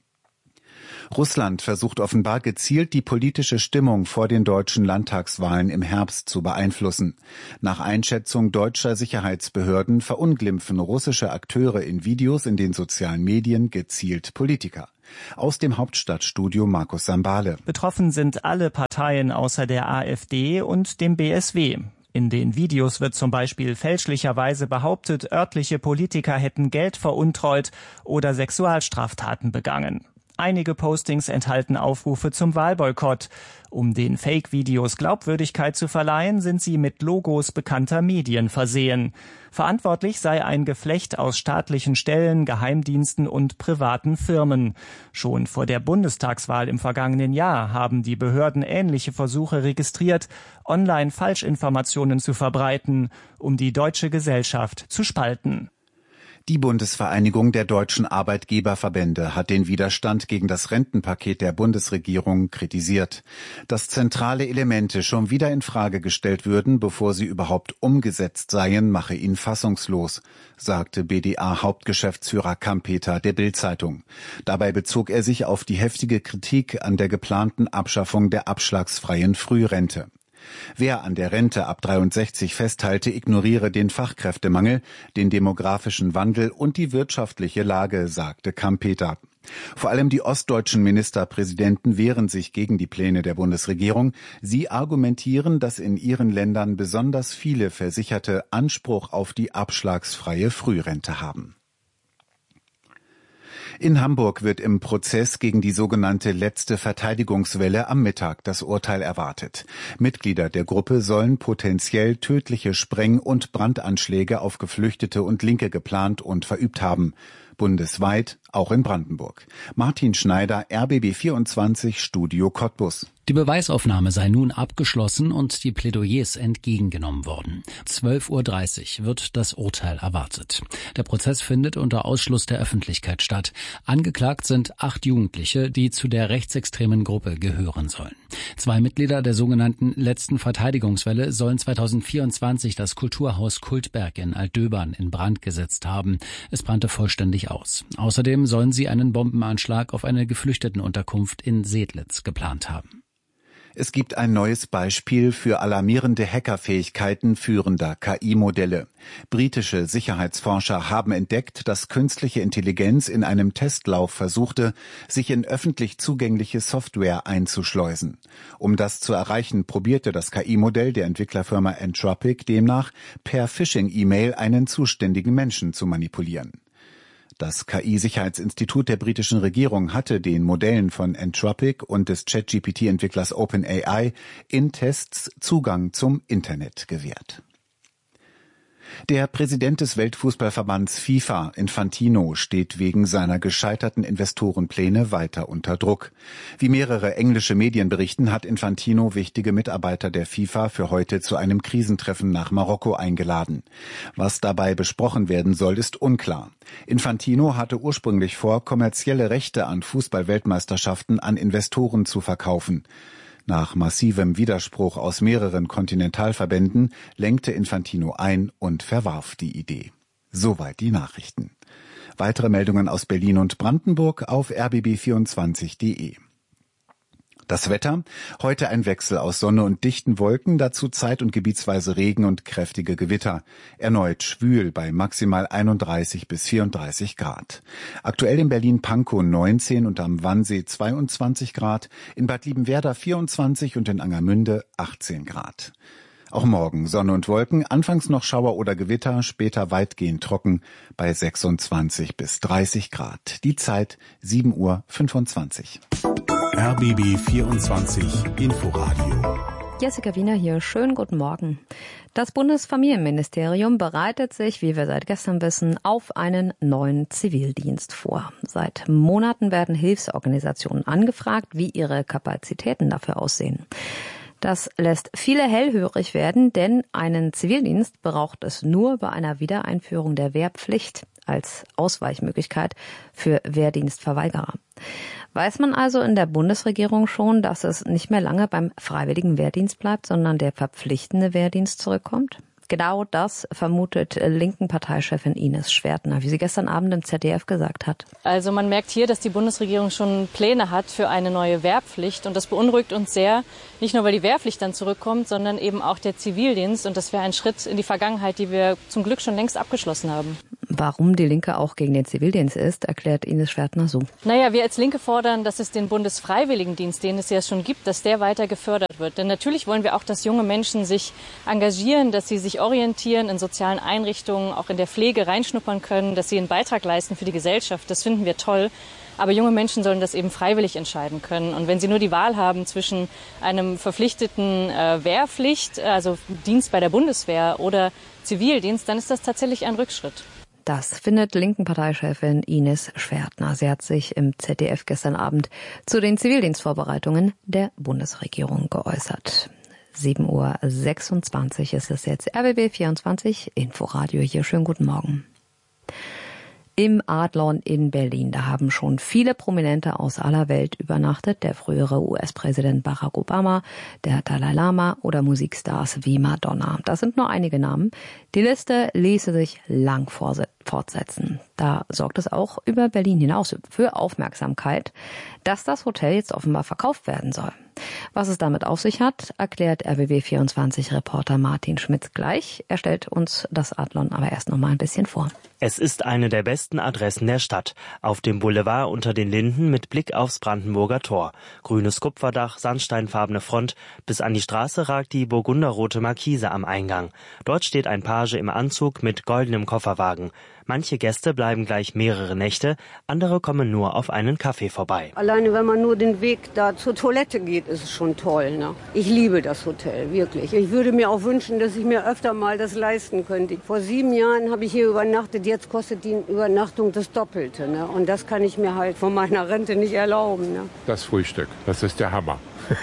Russland versucht offenbar gezielt die politische Stimmung vor den deutschen Landtagswahlen im Herbst zu beeinflussen. Nach Einschätzung deutscher Sicherheitsbehörden verunglimpfen russische Akteure in Videos in den sozialen Medien gezielt Politiker. Aus dem Hauptstadtstudio Markus Sambale. Betroffen sind alle Parteien außer der AfD und dem B S W. In den Videos wird zum Beispiel fälschlicherweise behauptet, örtliche Politiker hätten Geld veruntreut oder Sexualstraftaten begangen. Einige Postings enthalten Aufrufe zum Wahlboykott. Um den Fake-Videos Glaubwürdigkeit zu verleihen, sind sie mit Logos bekannter Medien versehen. Verantwortlich sei ein Geflecht aus staatlichen Stellen, Geheimdiensten und privaten Firmen. Schon vor der Bundestagswahl im vergangenen Jahr haben die Behörden ähnliche Versuche registriert, online Falschinformationen zu verbreiten, um die deutsche Gesellschaft zu spalten. Die Bundesvereinigung der deutschen Arbeitgeberverbände hat den Widerstand gegen das Rentenpaket der Bundesregierung kritisiert. Dass zentrale Elemente schon wieder in Frage gestellt würden, bevor sie überhaupt umgesetzt seien, mache ihn fassungslos, sagte B D A-Hauptgeschäftsführer Kampeter der Bild-Zeitung. Dabei bezog er sich auf die heftige Kritik an der geplanten Abschaffung der abschlagsfreien Frührente. Wer an der Rente ab dreiundsechzig festhalte, ignoriere den Fachkräftemangel, den demografischen Wandel und die wirtschaftliche Lage, sagte Kampeter. Vor allem die ostdeutschen Ministerpräsidenten wehren sich gegen die Pläne der Bundesregierung. Sie argumentieren, dass in ihren Ländern besonders viele Versicherte Anspruch auf die abschlagsfreie Frührente haben. In Hamburg wird im Prozess gegen die sogenannte letzte Verteidigungswelle am Mittag das Urteil erwartet. Mitglieder der Gruppe sollen potenziell tödliche Spreng- und Brandanschläge auf Geflüchtete und Linke geplant und verübt haben. Bundesweit, auch in Brandenburg. Martin Schneider, R B B vierundzwanzig, Studio Cottbus. Die Beweisaufnahme sei nun abgeschlossen und die Plädoyers entgegengenommen worden. zwölf Uhr dreißig wird das Urteil erwartet. Der Prozess findet unter Ausschluss der Öffentlichkeit statt. Angeklagt sind acht Jugendliche, die zu der rechtsextremen Gruppe gehören sollen. Zwei Mitglieder der sogenannten letzten Verteidigungswelle sollen zweitausendvierundzwanzig das Kulturhaus Kultberg in Altdöbern in Brand gesetzt haben. Es brannte vollständig aus. Außerdem sollen sie einen Bombenanschlag auf eine Geflüchtetenunterkunft in Sedlitz geplant haben. Es gibt ein neues Beispiel für alarmierende Hackerfähigkeiten führender K I-Modelle. Britische Sicherheitsforscher haben entdeckt, dass künstliche Intelligenz in einem Testlauf versuchte, sich in öffentlich zugängliche Software einzuschleusen. Um das zu erreichen, probierte das K I-Modell der Entwicklerfirma Anthropic demnach per Phishing-E-Mail einen zuständigen Menschen zu manipulieren. Das K I-Sicherheitsinstitut der britischen Regierung hatte den Modellen von Anthropic und des Chat-G P T-Entwicklers OpenAI in Tests Zugang zum Internet gewährt. Der Präsident des Weltfußballverbands FIFA, Infantino, steht wegen seiner gescheiterten Investorenpläne weiter unter Druck. Wie mehrere englische Medien berichten, hat Infantino wichtige Mitarbeiter der FIFA für heute zu einem Krisentreffen nach Marokko eingeladen. Was dabei besprochen werden soll, ist unklar. Infantino hatte ursprünglich vor, kommerzielle Rechte an Fußball-Weltmeisterschaften an Investoren zu verkaufen. Nach massivem Widerspruch aus mehreren Kontinentalverbänden lenkte Infantino ein und verwarf die Idee. Soweit die Nachrichten. Weitere Meldungen aus Berlin und Brandenburg auf r b b vierundzwanzig punkt de. Das Wetter: Heute ein Wechsel aus Sonne und dichten Wolken, dazu zeit- und gebietsweise Regen und kräftige Gewitter. Erneut schwül bei maximal einunddreißig bis vierunddreißig Grad. Aktuell in Berlin-Pankow neunzehn und am Wannsee zweiundzwanzig Grad, in Bad Liebenwerda vierundzwanzig und in Angermünde achtzehn Grad. Auch morgen Sonne und Wolken, anfangs noch Schauer oder Gewitter, später weitgehend trocken bei sechsundzwanzig bis dreißig Grad. Die Zeit sieben Uhr fünfundzwanzig. R B B vierundzwanzig Inforadio. Jessica Wiener hier. Schönen guten Morgen. Das Bundesfamilienministerium bereitet sich, wie wir seit gestern wissen, auf einen neuen Zivildienst vor. Seit Monaten werden Hilfsorganisationen angefragt, wie ihre Kapazitäten dafür aussehen. Das lässt viele hellhörig werden, denn einen Zivildienst braucht es nur bei einer Wiedereinführung der Wehrpflicht als Ausweichmöglichkeit für Wehrdienstverweigerer. Weiß man also in der Bundesregierung schon, dass es nicht mehr lange beim freiwilligen Wehrdienst bleibt, sondern der verpflichtende Wehrdienst zurückkommt? Genau das vermutet linken Parteichefin Ines Schwertner, wie sie gestern Abend im Z D F gesagt hat. Also man merkt hier, dass die Bundesregierung schon Pläne hat für eine neue Wehrpflicht. Und das beunruhigt uns sehr, nicht nur weil die Wehrpflicht dann zurückkommt, sondern eben auch der Zivildienst. Und das wäre ein Schritt in die Vergangenheit, die wir zum Glück schon längst abgeschlossen haben. Warum die Linke auch gegen den Zivildienst ist, erklärt Ines Schwertner so. Naja, wir als Linke fordern, dass es den Bundesfreiwilligendienst, den es ja schon gibt, dass der weiter gefördert wird. Denn natürlich wollen wir auch, dass junge Menschen sich engagieren, dass sie sich orientieren in sozialen Einrichtungen, auch in der Pflege reinschnuppern können, dass sie einen Beitrag leisten für die Gesellschaft. Das finden wir toll. Aber junge Menschen sollen das eben freiwillig entscheiden können. Und wenn sie nur die Wahl haben zwischen einem verpflichteten äh, Wehrpflicht, also Dienst bei der Bundeswehr oder Zivildienst, dann ist das tatsächlich ein Rückschritt. Das findet linken Parteichefin Ines Schwertner. Sie hat sich im Z D F gestern Abend zu den Zivildienstvorbereitungen der Bundesregierung geäußert. sieben Uhr sechsundzwanzig ist es jetzt. R B B vierundzwanzig, Inforadio hier. Schönen guten Morgen. Im Adlon in Berlin, da haben schon viele Prominente aus aller Welt übernachtet. Der frühere U S-Präsident Barack Obama, der Dalai Lama oder Musikstars wie Madonna. Das sind nur einige Namen. Die Liste ließe sich lang fortsetzen. Da sorgt es auch über Berlin hinaus für Aufmerksamkeit, dass das Hotel jetzt offenbar verkauft werden soll. Was es damit auf sich hat, erklärt R B B vierundzwanzig-Reporter Martin Schmitz gleich. Er stellt uns das Adlon aber erst noch mal ein bisschen vor. Es ist eine der besten Adressen der Stadt. Auf dem Boulevard unter den Linden mit Blick aufs Brandenburger Tor. Grünes Kupferdach, sandsteinfarbene Front. Bis an die Straße ragt die burgunderrote Markise am Eingang. Dort steht ein Page im Anzug mit goldenem Kofferwagen. Manche Gäste bleiben gleich mehrere Nächte, andere kommen nur auf einen Kaffee vorbei. Alleine wenn man nur den Weg da zur Toilette geht, ist es schon toll. Ne? Ich liebe das Hotel, wirklich. Ich würde mir auch wünschen, dass ich mir öfter mal das leisten könnte. Vor sieben Jahren habe ich hier übernachtet, jetzt kostet die Übernachtung das Doppelte. Ne? Und das kann ich mir halt von meiner Rente nicht erlauben. Ne? Das Frühstück, das ist der Hammer.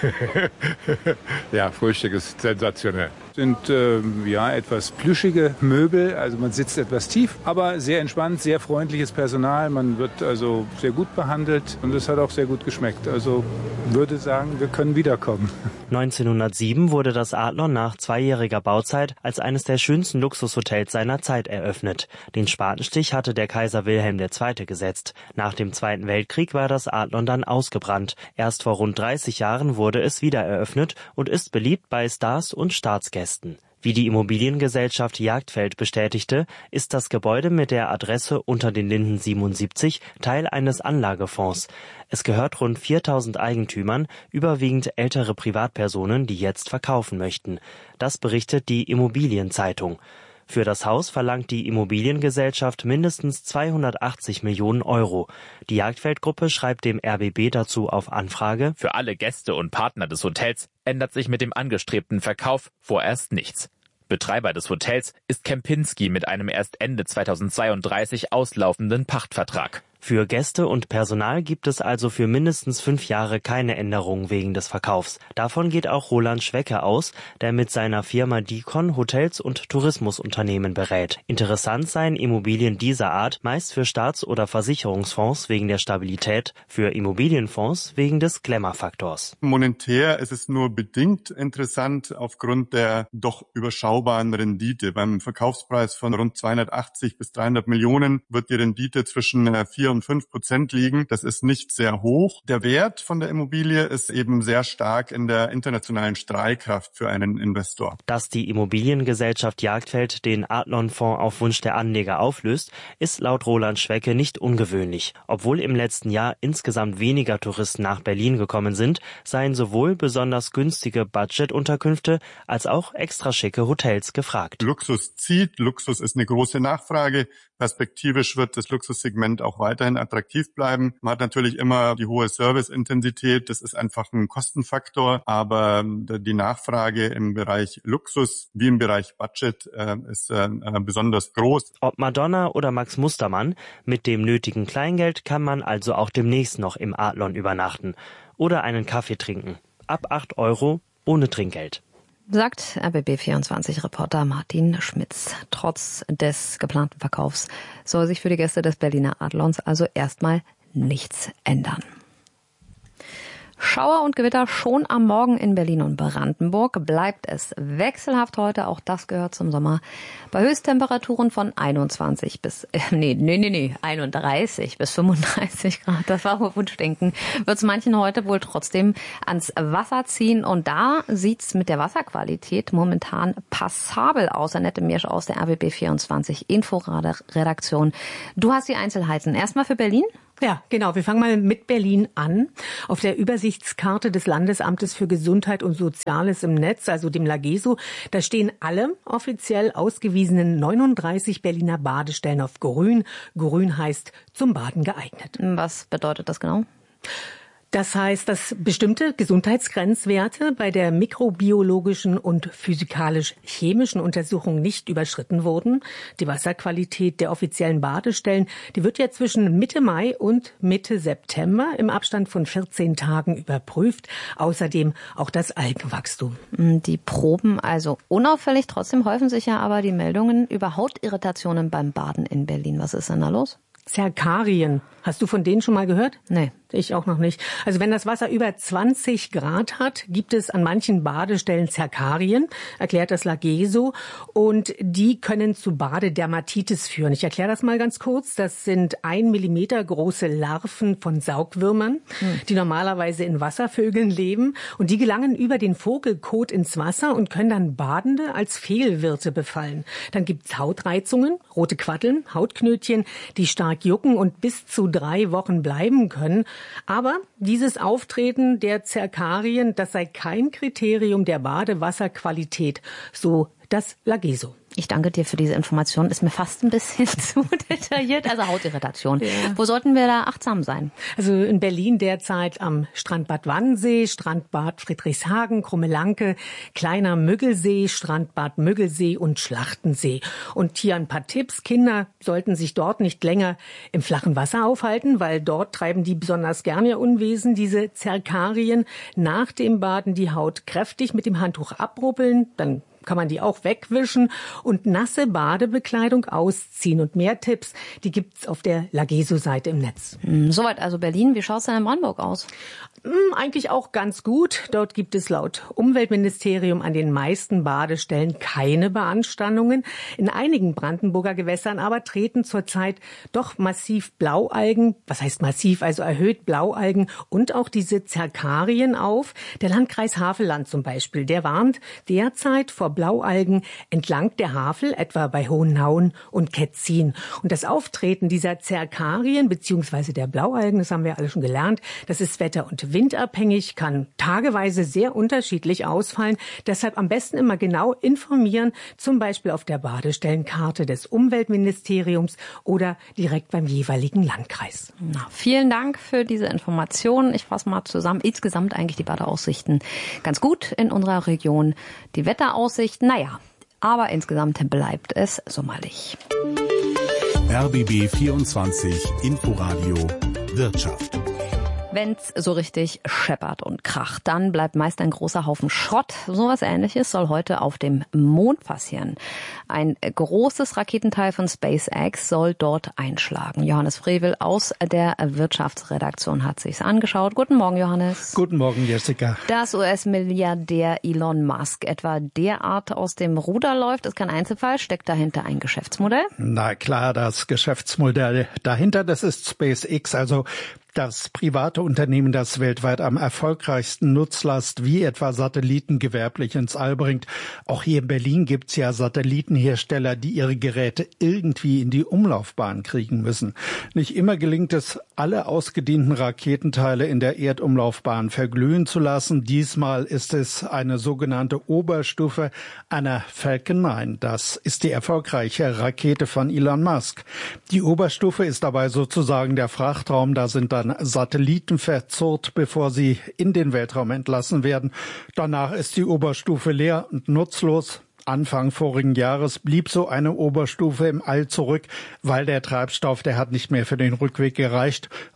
Ja, Frühstück ist sensationell. Sind äh, ja etwas plüschige Möbel, also man sitzt etwas tief, aber sehr entspannt, sehr freundliches Personal. Man wird also sehr gut behandelt und es hat auch sehr gut geschmeckt. Also würde sagen, wir können wiederkommen. neunzehnhundertsieben wurde das Adlon nach zweijähriger Bauzeit als eines der schönsten Luxushotels seiner Zeit eröffnet. Den Spatenstich hatte der Kaiser Wilhelm der Zweite gesetzt. Nach dem Zweiten Weltkrieg war das Adlon dann ausgebrannt. Erst vor rund dreißig Jahren wurde es wieder eröffnet und ist beliebt bei Stars und Staatsgästen. Wie die Immobiliengesellschaft Jagdfeld bestätigte, ist das Gebäude mit der Adresse unter den Linden siebenundsiebzig Teil eines Anlagefonds. Es gehört rund viertausend Eigentümern, überwiegend ältere Privatpersonen, die jetzt verkaufen möchten. Das berichtet die Immobilienzeitung. Für das Haus verlangt die Immobiliengesellschaft mindestens zweihundertachtzig Millionen Euro. Die Jagdfeld-Gruppe schreibt dem R B B dazu auf Anfrage: Für alle Gäste und Partner des Hotels ändert sich mit dem angestrebten Verkauf vorerst nichts. Betreiber des Hotels ist Kempinski mit einem erst Ende zweitausendzweiunddreißig auslaufenden Pachtvertrag. Für Gäste und Personal gibt es also für mindestens fünf Jahre keine Änderung wegen des Verkaufs. Davon geht auch Roland Schwecke aus, der mit seiner Firma Dicon Hotels und Tourismusunternehmen berät. Interessant seien Immobilien dieser Art meist für Staats- oder Versicherungsfonds wegen der Stabilität, für Immobilienfonds wegen des Glamour-Faktors. Monetär ist es nur bedingt interessant aufgrund der doch überschaubaren Rendite. Beim Verkaufspreis von rund zweihundertachtzig bis dreihundert Millionen wird die Rendite zwischen vier und fünf Prozent liegen. Das ist nicht sehr hoch. Der Wert von der Immobilie ist eben sehr stark in der internationalen Strahlkraft für einen Investor. Dass die Immobiliengesellschaft Jagdfeld den Adlon-Fonds auf Wunsch der Anleger auflöst, ist laut Roland Schwecke nicht ungewöhnlich. Obwohl im letzten Jahr insgesamt weniger Touristen nach Berlin gekommen sind, seien sowohl besonders günstige Budgetunterkünfte als auch extra schicke Hotels gefragt. Luxus zieht, Luxus ist eine große Nachfrage. Perspektivisch wird das Luxussegment auch weiterhin attraktiv bleiben. Man hat natürlich immer die hohe Serviceintensität, das ist einfach ein Kostenfaktor, aber die Nachfrage im Bereich Luxus wie im Bereich Budget äh, ist äh, besonders groß. Ob Madonna oder Max Mustermann, mit dem nötigen Kleingeld kann man also auch demnächst noch im Adlon übernachten oder einen Kaffee trinken. Ab acht Euro ohne Trinkgeld. Sagt R B B vierundzwanzig-Reporter Martin Schmitz. Trotz des geplanten Verkaufs soll sich für die Gäste des Berliner Adlons also erstmal nichts ändern. Schauer und Gewitter schon am Morgen in Berlin und Brandenburg. Bleibt es wechselhaft heute, auch das gehört zum Sommer. Bei Höchsttemperaturen von einundzwanzig bis, äh, nee, nee, nee, nee, einunddreißig bis fünfunddreißig Grad, das war wohl Wunschdenken, wird es manchen heute wohl trotzdem ans Wasser ziehen. Und da sieht's mit der Wasserqualität momentan passabel aus. Annette Mirsch aus der R B B vierundzwanzig Inforadar-Redaktion. Du hast die Einzelheiten. Erstmal für Berlin? Ja, genau. Wir fangen mal mit Berlin an. Auf der Übersichtskarte des Landesamtes für Gesundheit und Soziales im Netz, also dem LAGESO, da stehen alle offiziell ausgewiesenen neununddreißig Berliner Badestellen auf grün. Grün heißt zum Baden geeignet. Was bedeutet das genau? Das heißt, dass bestimmte Gesundheitsgrenzwerte bei der mikrobiologischen und physikalisch-chemischen Untersuchung nicht überschritten wurden. Die Wasserqualität der offiziellen Badestellen, die wird ja zwischen Mitte Mai und Mitte September im Abstand von vierzehn Tagen überprüft. Außerdem auch das Algenwachstum. Die Proben also unauffällig. Trotzdem häufen sich ja aber die Meldungen über Hautirritationen beim Baden in Berlin. Was ist denn da los? Zerkarien. Hast du von denen schon mal gehört? Nee. Ich auch noch nicht. Also wenn das Wasser über zwanzig Grad hat, gibt es an manchen Badestellen Zerkarien, erklärt das LAGESO. Und die können zu Badedermatitis führen. Ich erkläre das mal ganz kurz. Das sind ein Millimeter große Larven von Saugwürmern, hm. die normalerweise in Wasservögeln leben. Und die gelangen über den Vogelkot ins Wasser und können dann Badende als Fehlwirte befallen. Dann gibt's Hautreizungen, rote Quaddeln, Hautknötchen, die stark jucken und bis zu drei Wochen bleiben können. Aber dieses Auftreten der Zerkarien, das sei kein Kriterium der Badewasserqualität, so das LAGESO. Ich danke dir für diese Information. Ist mir fast ein bisschen zu detailliert. Also Hautirritation. Ja. Wo sollten wir da achtsam sein? Also in Berlin derzeit am Strandbad Wannsee, Strandbad Friedrichshagen, Krummelanke, Kleiner Müggelsee, Strandbad Müggelsee und Schlachtensee. Und hier ein paar Tipps. Kinder sollten sich dort nicht länger im flachen Wasser aufhalten, weil dort treiben die besonders gerne ihr Unwesen, diese Zerkarien. Nach dem Baden die Haut kräftig mit dem Handtuch abrubbeln, dann kann man die auch wegwischen und nasse Badebekleidung ausziehen. Und mehr Tipps, die gibt's auf der LAGESO-Seite im Netz. Soweit also Berlin. Wie schaut's denn in Brandenburg aus? Eigentlich auch ganz gut. Dort gibt es laut Umweltministerium an den meisten Badestellen keine Beanstandungen. In einigen Brandenburger Gewässern aber treten zurzeit doch massiv Blaualgen, was heißt massiv, also erhöht Blaualgen und auch diese Zerkarien auf. Der Landkreis Havelland zum Beispiel, der warnt derzeit vor Blaualgen entlang der Havel, etwa bei Hohennauen und Ketzin. Und das Auftreten dieser Zerkarien bzw. der Blaualgen, das haben wir alle schon gelernt, das ist wetter- und windabhängig, kann tageweise sehr unterschiedlich ausfallen. Deshalb am besten immer genau informieren, zum Beispiel auf der Badestellenkarte des Umweltministeriums oder direkt beim jeweiligen Landkreis. Na, vielen Dank für diese Informationen. Ich fasse mal zusammen. Insgesamt eigentlich die Badeaussichten ganz gut in unserer Region. Die Wetteraussichten, naja, aber insgesamt bleibt es sommerlich. R B B vierundzwanzig Inforadio Wirtschaft. Wenn's so richtig scheppert und kracht, dann bleibt meist ein großer Haufen Schrott. Sowas Ähnliches soll heute auf dem Mond passieren. Ein großes Raketenteil von SpaceX soll dort einschlagen. Johannes Frevel aus der Wirtschaftsredaktion hat sich's angeschaut. Guten Morgen, Johannes. Guten Morgen, Jessica. Dass U S-Milliardär Elon Musk etwa derart aus dem Ruder läuft, ist kein Einzelfall. Steckt dahinter ein Geschäftsmodell? Na klar, das Geschäftsmodell dahinter, das ist SpaceX, also das private Unternehmen, das weltweit am erfolgreichsten Nutzlast wie etwa Satelliten gewerblich ins All bringt. Auch hier in Berlin gibt's ja Satellitenhersteller, die ihre Geräte irgendwie in die Umlaufbahn kriegen müssen. Nicht immer gelingt es, alle ausgedienten Raketenteile in der Erdumlaufbahn verglühen zu lassen. Diesmal ist es eine sogenannte Oberstufe einer Falcon neun. Das ist die erfolgreiche Rakete von Elon Musk. Die Oberstufe ist dabei sozusagen der Frachtraum. Da sind dann Satelliten verzurrt, bevor sie in den Weltraum entlassen werden. Danach ist die Oberstufe leer und nutzlos. Anfang vorigen Jahres blieb so eine Oberstufe im All zurück, weil der Treibstoff, der hat nicht mehr für den Rückweg gereicht.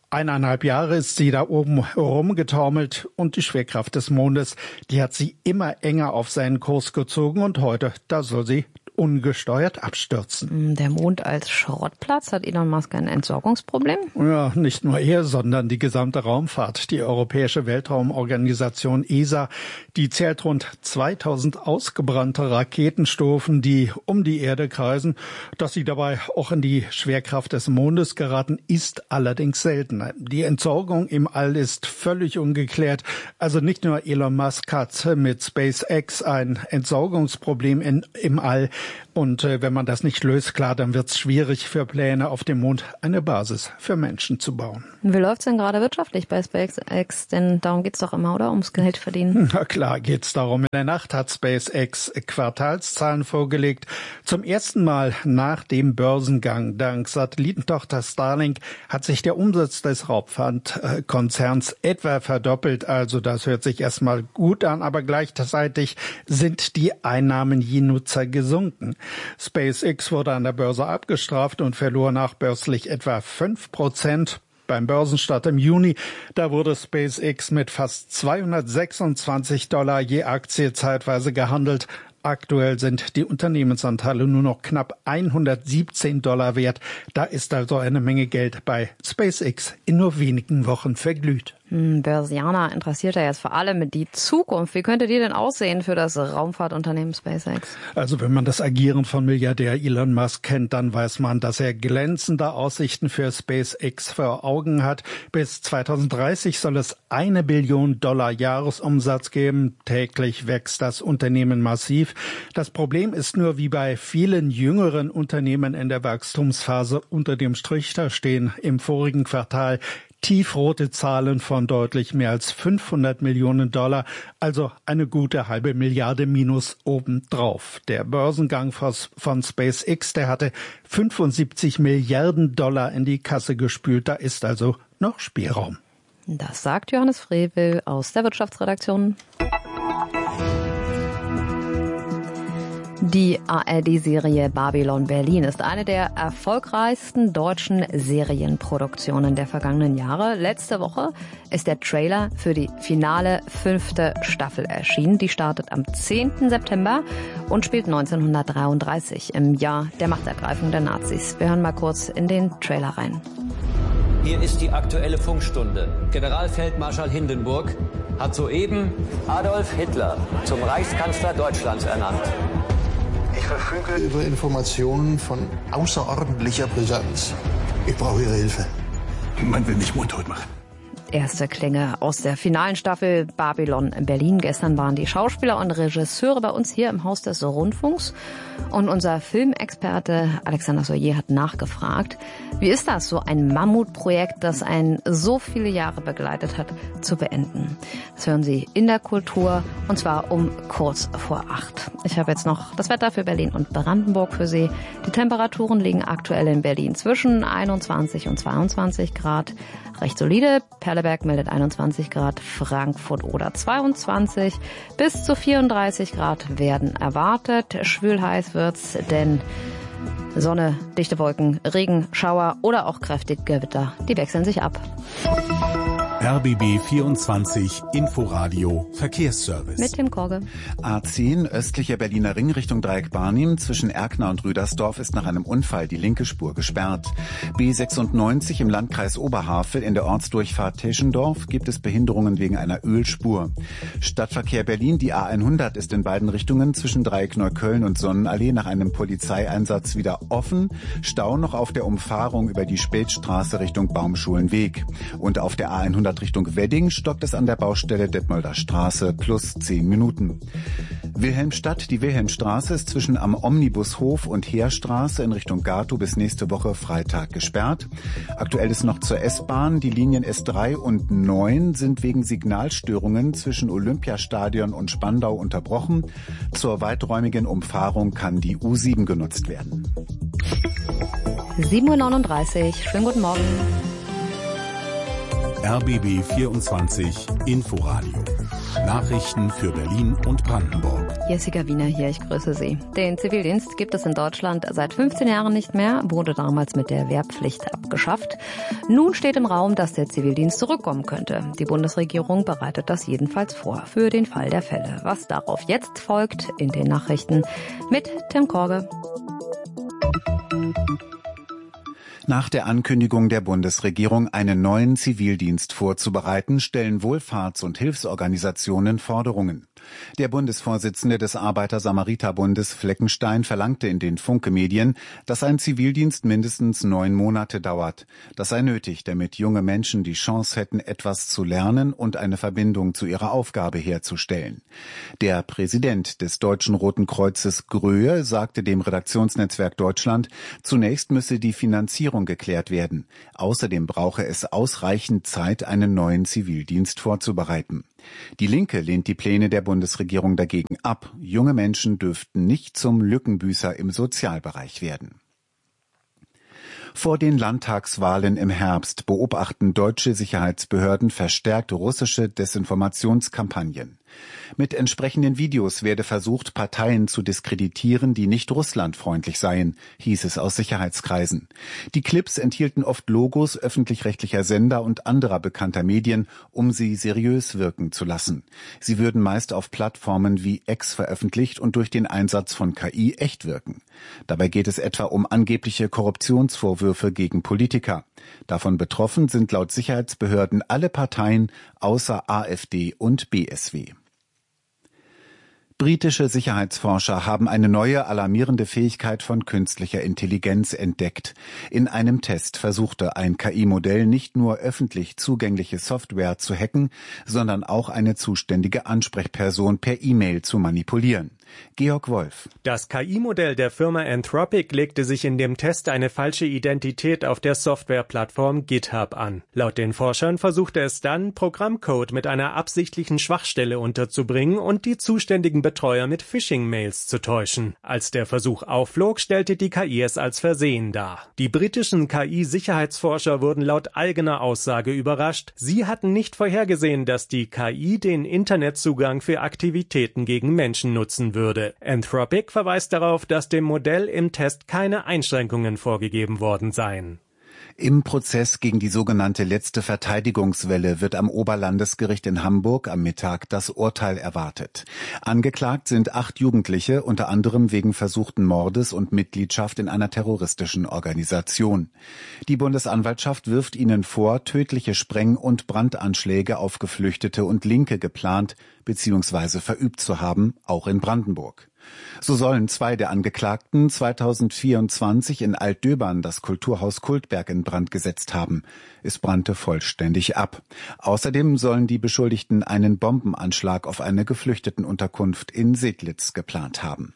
Eineinhalb Jahre ist sie da oben rumgetaumelt und die Schwerkraft des Mondes, die hat sie immer enger auf seinen Kurs gezogen und heute, da soll sie ungesteuert abstürzen. Der Mond als Schrottplatz, hat Elon Musk ein Entsorgungsproblem? Ja, nicht nur er, sondern die gesamte Raumfahrt. Die Europäische Weltraumorganisation E S A, die zählt rund zweitausend ausgebrannte Raketenstufen, die um die Erde kreisen. Dass sie dabei auch in die Schwerkraft des Mondes geraten, ist allerdings selten. Die Entsorgung im All ist völlig ungeklärt. Also nicht nur Elon Musk hat mit SpaceX ein Entsorgungsproblem in, im All. Und äh, wenn man das nicht löst, klar, dann wird es schwierig für Pläne auf dem Mond eine Basis für Menschen zu bauen. Wie läuft's denn gerade wirtschaftlich bei SpaceX? Denn darum geht's doch immer, oder? Ums Geld verdienen. Na klar geht's darum. In der Nacht hat SpaceX Quartalszahlen vorgelegt. Zum ersten Mal nach dem Börsengang. Dank Satellitentochter Starlink hat sich der Umsatz des Raumfahrtkonzerns etwa verdoppelt. Also das hört sich erstmal gut an, aber gleichzeitig sind die Einnahmen je Nutzer gesunken. SpaceX wurde an der Börse abgestraft und verlor nachbörslich etwa fünf Prozent. Beim Börsenstart im Juni, da wurde SpaceX mit fast zweihundertsechsundzwanzig Dollar je Aktie zeitweise gehandelt. Aktuell sind die Unternehmensanteile nur noch knapp hundertsiebzehn Dollar wert. Da ist also eine Menge Geld bei SpaceX in nur wenigen Wochen verglüht. Hm, Börsianer interessiert ja jetzt vor allem die Zukunft. Wie könnte die denn aussehen für das Raumfahrtunternehmen SpaceX? Also wenn man das Agieren von Milliardär Elon Musk kennt, dann weiß man, dass er glänzende Aussichten für SpaceX vor Augen hat. Bis zweitausenddreißig soll es eine Billion Dollar Jahresumsatz geben. Täglich wächst das Unternehmen massiv. Das Problem ist nur, wie bei vielen jüngeren Unternehmen in der Wachstumsphase, unter dem Strich, da stehen im vorigen Quartal tiefrote Zahlen von deutlich mehr als fünfhundert Millionen Dollar, also eine gute halbe Milliarde Minus obendrauf. Der Börsengang von SpaceX, der hatte fünfundsiebzig Milliarden Dollar in die Kasse gespült, da ist also noch Spielraum. Das sagt Johannes Frevel aus der Wirtschaftsredaktion. Die A R D-Serie Babylon Berlin ist eine der erfolgreichsten deutschen Serienproduktionen der vergangenen Jahre. Letzte Woche ist der Trailer für die finale fünfte Staffel erschienen. Die startet am zehnten September und spielt neunzehnhundertdreiunddreißig im Jahr der Machtergreifung der Nazis. Wir hören mal kurz in den Trailer rein. Hier ist die aktuelle Funkstunde. Generalfeldmarschall Hindenburg hat soeben Adolf Hitler zum Reichskanzler Deutschlands ernannt. Ich verfüge über Informationen von außerordentlicher Brisanz. Ich brauche Ihre Hilfe. Man will mich mundtot machen. Erste Klänge aus der finalen Staffel Babylon Berlin. Gestern waren die Schauspieler und Regisseure bei uns hier im Haus des Rundfunks. Und unser Filmexperte Alexander Soyer hat nachgefragt, wie ist das, so ein Mammutprojekt, das einen so viele Jahre begleitet hat, zu beenden? Das hören Sie in der Kultur, und zwar um kurz vor acht. Ich habe jetzt noch das Wetter für Berlin und Brandenburg für Sie. Die Temperaturen liegen aktuell in Berlin zwischen einundzwanzig und zweiundzwanzig Grad. Recht solide. Perleberg meldet einundzwanzig Grad, Frankfurt oder zweiundzwanzig. Bis zu vierunddreißig Grad werden erwartet. Schwül heiß wird's, denn Sonne, dichte Wolken, Regen, Schauer oder auch kräftige Gewitter, die wechseln sich ab. R B B vierundzwanzig Inforadio Verkehrsservice. Mit Tim Korge. A zehn östlicher Berliner Ring Richtung Dreieck Barnim zwischen Erkner und Rüdersdorf ist nach einem Unfall die linke Spur gesperrt. B sechsundneunzig im Landkreis Oberhavel in der Ortsdurchfahrt Teschendorf gibt es Behinderungen wegen einer Ölspur. Stadtverkehr Berlin, die A hundert ist in beiden Richtungen zwischen Dreieck Neukölln und Sonnenallee nach einem Polizeieinsatz wieder offen. Stau noch auf der Umfahrung über die Spätstraße Richtung Baumschulenweg. Und auf der A hundert Richtung Wedding stockt es an der Baustelle Detmolder Straße plus zehn Minuten. Wilhelmstadt, die Wilhelmstraße ist zwischen am Omnibushof und Heerstraße in Richtung Gatow bis nächste Woche Freitag gesperrt. Aktuell ist noch zur S-Bahn. Die Linien S drei und neun sind wegen Signalstörungen zwischen Olympiastadion und Spandau unterbrochen. Zur weiträumigen Umfahrung kann die U sieben genutzt werden. sieben Uhr neununddreißig. Schönen guten Morgen. R B B vierundzwanzig Inforadio Nachrichten für Berlin und Brandenburg. Jessica Wiener hier, ich grüße Sie. Den Zivildienst gibt es in Deutschland seit fünfzehn Jahren nicht mehr, wurde damals mit der Wehrpflicht abgeschafft. Nun steht im Raum, dass der Zivildienst zurückkommen könnte. Die Bundesregierung bereitet das jedenfalls vor, für den Fall der Fälle. Was darauf jetzt folgt, in den Nachrichten mit Tim Korge. Nach der Ankündigung der Bundesregierung, einen neuen Zivildienst vorzubereiten, stellen Wohlfahrts- und Hilfsorganisationen Forderungen. Der Bundesvorsitzende des Arbeiter-Samariter-Bundes Fleckenstein verlangte in den Funke-Medien, dass ein Zivildienst mindestens neun Monate dauert. Das sei nötig, damit junge Menschen die Chance hätten, etwas zu lernen und eine Verbindung zu ihrer Aufgabe herzustellen. Der Präsident des Deutschen Roten Kreuzes Gröhe sagte dem Redaktionsnetzwerk Deutschland, zunächst müsse die Finanzierung geklärt werden. Außerdem brauche es ausreichend Zeit, einen neuen Zivildienst vorzubereiten. Die Linke lehnt die Pläne der Bundesregierung dagegen ab. Junge Menschen dürften nicht zum Lückenbüßer im Sozialbereich werden. Vor den Landtagswahlen im Herbst beobachten deutsche Sicherheitsbehörden verstärkt russische Desinformationskampagnen. Mit entsprechenden Videos werde versucht, Parteien zu diskreditieren, die nicht russlandfreundlich seien, hieß es aus Sicherheitskreisen. Die Clips enthielten oft Logos öffentlich-rechtlicher Sender und anderer bekannter Medien, um sie seriös wirken zu lassen. Sie würden meist auf Plattformen wie X veröffentlicht und durch den Einsatz von K I echt wirken. Dabei geht es etwa um angebliche Korruptionsvorwürfe gegen Politiker. Davon betroffen sind laut Sicherheitsbehörden alle Parteien außer AfD und B S W. Britische Sicherheitsforscher haben eine neue alarmierende Fähigkeit von künstlicher Intelligenz entdeckt. In einem Test versuchte ein K I-Modell nicht nur öffentlich zugängliche Software zu hacken, sondern auch eine zuständige Ansprechperson per E-Mail zu manipulieren. Georg Wolf. Das K I-Modell der Firma Anthropic legte sich in dem Test eine falsche Identität auf der Softwareplattform GitHub an. Laut den Forschern versuchte es dann, Programmcode mit einer absichtlichen Schwachstelle unterzubringen und die zuständigen Betreuer mit Phishing-Mails zu täuschen. Als der Versuch aufflog, stellte die K I es als Versehen dar. Die britischen K I-Sicherheitsforscher wurden laut eigener Aussage überrascht. Sie hatten nicht vorhergesehen, dass die K I den Internetzugang für Aktivitäten gegen Menschen nutzen würde. würde. Anthropic verweist darauf, dass dem Modell im Test keine Einschränkungen vorgegeben worden seien. Im Prozess gegen die sogenannte letzte Verteidigungswelle wird am Oberlandesgericht in Hamburg am Mittag das Urteil erwartet. Angeklagt sind acht Jugendliche, unter anderem wegen versuchten Mordes und Mitgliedschaft in einer terroristischen Organisation. Die Bundesanwaltschaft wirft ihnen vor, tödliche Spreng- und Brandanschläge auf Geflüchtete und Linke geplant bzw. verübt zu haben, auch in Brandenburg. So sollen zwei der Angeklagten zweitausendvierundzwanzig in Altdöbern das Kulturhaus Kultberg in Brand gesetzt haben. Es brannte vollständig ab. Außerdem sollen die Beschuldigten einen Bombenanschlag auf eine Geflüchtetenunterkunft in Sedlitz geplant haben.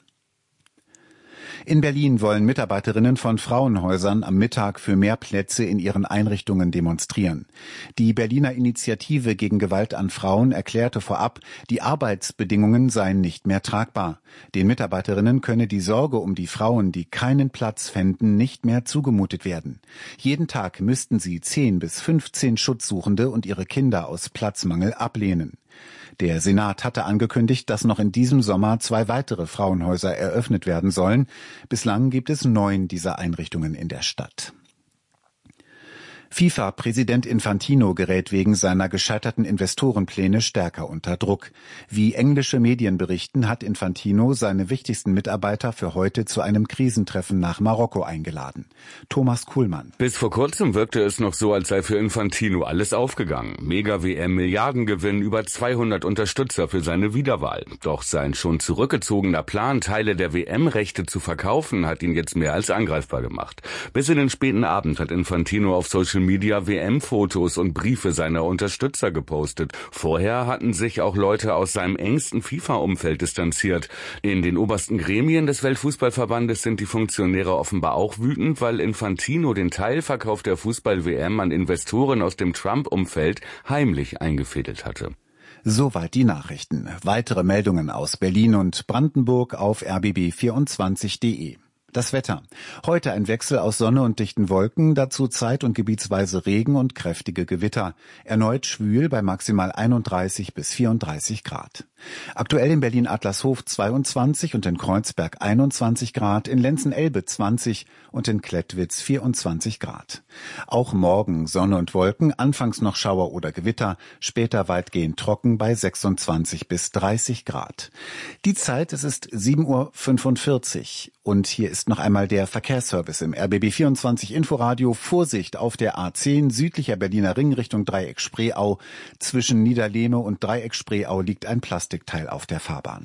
In Berlin wollen Mitarbeiterinnen von Frauenhäusern am Mittag für mehr Plätze in ihren Einrichtungen demonstrieren. Die Berliner Initiative gegen Gewalt an Frauen erklärte vorab, die Arbeitsbedingungen seien nicht mehr tragbar. Den Mitarbeiterinnen könne die Sorge um die Frauen, die keinen Platz fänden, nicht mehr zugemutet werden. Jeden Tag müssten sie zehn bis fünfzehn Schutzsuchende und ihre Kinder aus Platzmangel ablehnen. Der Senat hatte angekündigt, dass noch in diesem Sommer zwei weitere Frauenhäuser eröffnet werden sollen. Bislang gibt es neun dieser Einrichtungen in der Stadt. FIFA-Präsident Infantino gerät wegen seiner gescheiterten Investorenpläne stärker unter Druck. Wie englische Medien berichten, hat Infantino seine wichtigsten Mitarbeiter für heute zu einem Krisentreffen nach Marokko eingeladen. Thomas Kuhlmann. Bis vor kurzem wirkte es noch so, als sei für Infantino alles aufgegangen. Mega-W M, Milliardengewinn, über zweihundert Unterstützer für seine Wiederwahl. Doch sein schon zurückgezogener Plan, Teile der W M-Rechte zu verkaufen, hat ihn jetzt mehr als angreifbar gemacht. Bis in den späten Abend hat Infantino auf Social Media W M-Fotos und Briefe seiner Unterstützer gepostet. Vorher hatten sich auch Leute aus seinem engsten FIFA-Umfeld distanziert. In den obersten Gremien des Weltfußballverbandes sind die Funktionäre offenbar auch wütend, weil Infantino den Teilverkauf der Fußball-W M an Investoren aus dem Trump-Umfeld heimlich eingefädelt hatte. Soweit die Nachrichten. Weitere Meldungen aus Berlin und Brandenburg auf r b b vierundzwanzig punkt d e. Das Wetter. Heute ein Wechsel aus Sonne und dichten Wolken, dazu zeit- und gebietsweise Regen und kräftige Gewitter. Erneut schwül bei maximal einunddreißig bis vierunddreißig Grad. Aktuell in Berlin-Adlershof zweiundzwanzig und in Kreuzberg einundzwanzig Grad, in Lenzen-Elbe zwanzig und in Klettwitz vierundzwanzig Grad. Auch morgen Sonne und Wolken, anfangs noch Schauer oder Gewitter, später weitgehend trocken bei sechsundzwanzig bis dreißig Grad. Die Zeit, es ist sieben Uhr fünfundvierzig und hier ist noch einmal der Verkehrsservice im R B B vierundzwanzig Inforadio. Vorsicht auf der A zehn südlicher Berliner Ring Richtung Dreieck Spreeau. Zwischen Niederlehme und Dreieck Spreeau liegt ein Plastikteil auf der Fahrbahn.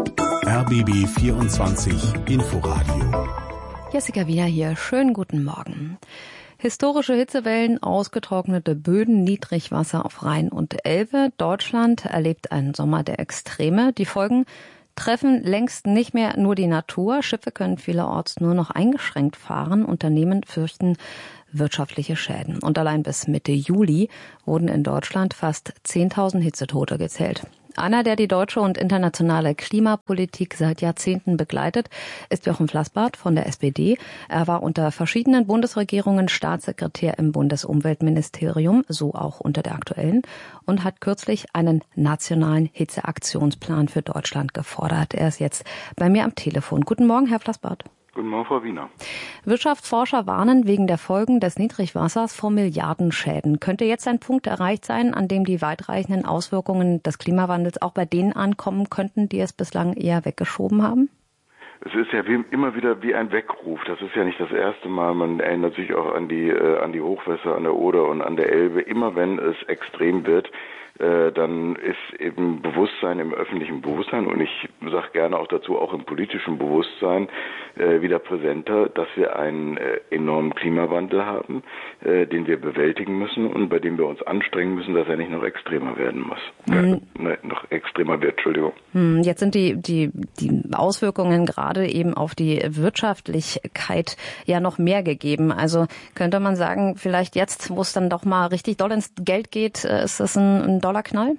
R B B vierundzwanzig Inforadio. Jessica Wiener hier. Schönen guten Morgen. Historische Hitzewellen, ausgetrocknete Böden, Niedrigwasser auf Rhein und Elbe. Deutschland erlebt einen Sommer der Extreme. Die Folgen treffen längst nicht mehr nur die Natur. Schiffe können vielerorts nur noch eingeschränkt fahren. Unternehmen fürchten wirtschaftliche Schäden. Und allein bis Mitte Juli wurden in Deutschland fast zehntausend Hitzetote gezählt. Einer, der die deutsche und internationale Klimapolitik seit Jahrzehnten begleitet, ist Jochen Flassbart von der S P D. Er war unter verschiedenen Bundesregierungen Staatssekretär im Bundesumweltministerium, so auch unter der aktuellen, und hat kürzlich einen nationalen Hitzeaktionsplan für Deutschland gefordert. Er ist jetzt bei mir am Telefon. Guten Morgen, Herr Flassbart. Guten Morgen, Frau Wiener. Wirtschaftsforscher warnen wegen der Folgen des Niedrigwassers vor Milliardenschäden. Könnte jetzt ein Punkt erreicht sein, an dem die weitreichenden Auswirkungen des Klimawandels auch bei denen ankommen könnten, die es bislang eher weggeschoben haben? Es ist ja wie, immer wieder wie ein Weckruf. Das ist ja nicht das erste Mal. Man erinnert sich auch an die, äh, an die Hochwässer an der Oder und an der Elbe. Immer wenn es extrem wird, äh, dann ist eben Bewusstsein im öffentlichen Bewusstsein und ich sage gerne auch dazu, auch im politischen Bewusstsein äh, wieder präsenter, dass wir einen äh, enormen Klimawandel haben, äh, den wir bewältigen müssen und bei dem wir uns anstrengen müssen, dass er nicht noch extremer werden muss. Mhm. Äh, ne, noch extremer wird, Entschuldigung. Jetzt sind die, die, die Auswirkungen gerade eben auf die Wirtschaftlichkeit ja noch mehr gegeben. Also könnte man sagen, vielleicht jetzt, wo es dann doch mal richtig doll ins Geld geht, ist das ein, ein Dollarknall?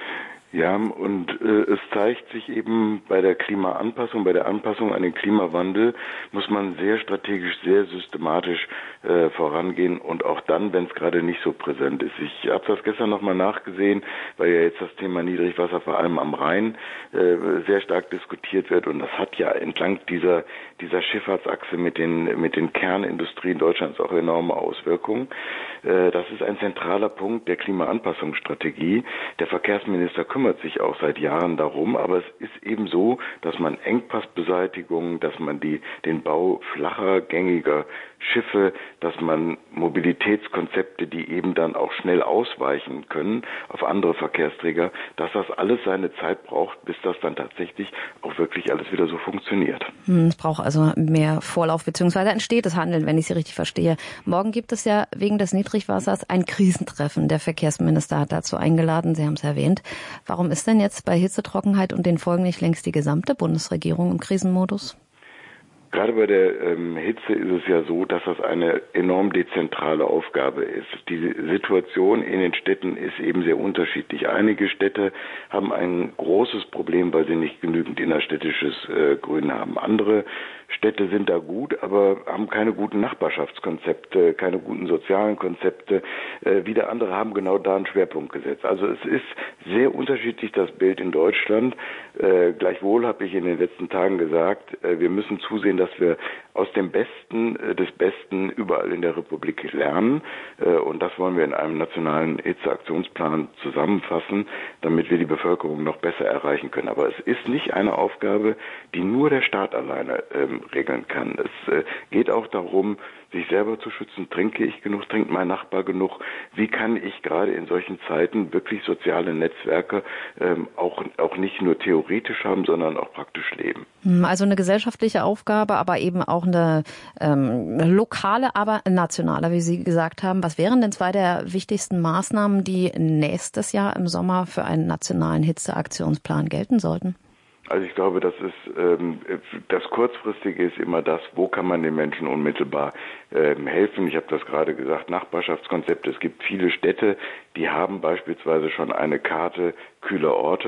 Ja, und äh, es zeigt sich eben bei der Klimaanpassung, bei der Anpassung an den Klimawandel muss man sehr strategisch, sehr systematisch äh, vorangehen und auch dann, wenn es gerade nicht so präsent ist. Ich habe das gestern nochmal nachgesehen, weil ja jetzt das Thema Niedrigwasser vor allem am Rhein äh, sehr stark diskutiert wird und das hat ja entlang dieser dieser Schifffahrtsachse mit den mit den Kernindustrien Deutschlands auch enorme Auswirkungen. Äh, das ist ein zentraler Punkt der Klimaanpassungsstrategie. Der Verkehrsminister kümmert sich auch seit Jahren darum, aber es ist eben so, dass man Engpassbeseitigung, dass man die, den Bau flacher, gängiger Schiffe, dass man Mobilitätskonzepte, die eben dann auch schnell ausweichen können auf andere Verkehrsträger, dass das alles seine Zeit braucht, bis das dann tatsächlich auch wirklich alles wieder so funktioniert. Es braucht also mehr Vorlauf bzw. ein stetes Handeln, wenn ich Sie richtig verstehe. Morgen gibt es ja wegen des Niedrigwassers ein Krisentreffen. Der Verkehrsminister hat dazu eingeladen, Sie haben es erwähnt. Warum ist denn jetzt bei Hitzetrockenheit und den Folgen nicht längst die gesamte Bundesregierung im Krisenmodus? Gerade bei der ähm, Hitze ist es ja so, dass das eine enorm dezentrale Aufgabe ist. Die Situation in den Städten ist eben sehr unterschiedlich. Einige Städte haben ein großes Problem, weil sie nicht genügend innerstädtisches äh, Grün haben. Andere Städte sind da gut, aber haben keine guten Nachbarschaftskonzepte, keine guten sozialen Konzepte. Äh, wieder andere haben genau da einen Schwerpunkt gesetzt. Also es ist sehr unterschiedlich, das Bild in Deutschland. Äh, gleichwohl habe ich in den letzten Tagen gesagt, äh, wir müssen zusehen, dass wir aus dem Besten äh, des Besten überall in der Republik lernen. Äh, und das wollen wir in einem nationalen Hitzeaktionsplan zusammenfassen, damit wir die Bevölkerung noch besser erreichen können. Aber es ist nicht eine Aufgabe, die nur der Staat alleine ähm, regeln kann. Es äh, geht auch darum, sich selber zu schützen. Trinke ich genug? Trinkt mein Nachbar genug? Wie kann ich gerade in solchen Zeiten wirklich soziale Netzwerke ähm, auch, auch nicht nur theoretisch haben, sondern auch praktisch leben? Also eine gesellschaftliche Aufgabe, aber eben auch eine ähm, lokale, aber nationale, wie Sie gesagt haben. Was wären denn zwei der wichtigsten Maßnahmen, die nächstes Jahr im Sommer für einen nationalen Hitzeaktionsplan gelten sollten? Also ich glaube, das ist ähm, das Kurzfristige ist immer das, wo kann man den Menschen unmittelbar ähm, helfen. Ich habe das gerade gesagt, Nachbarschaftskonzepte. Es gibt viele Städte, die haben beispielsweise schon eine Karte kühler Orte.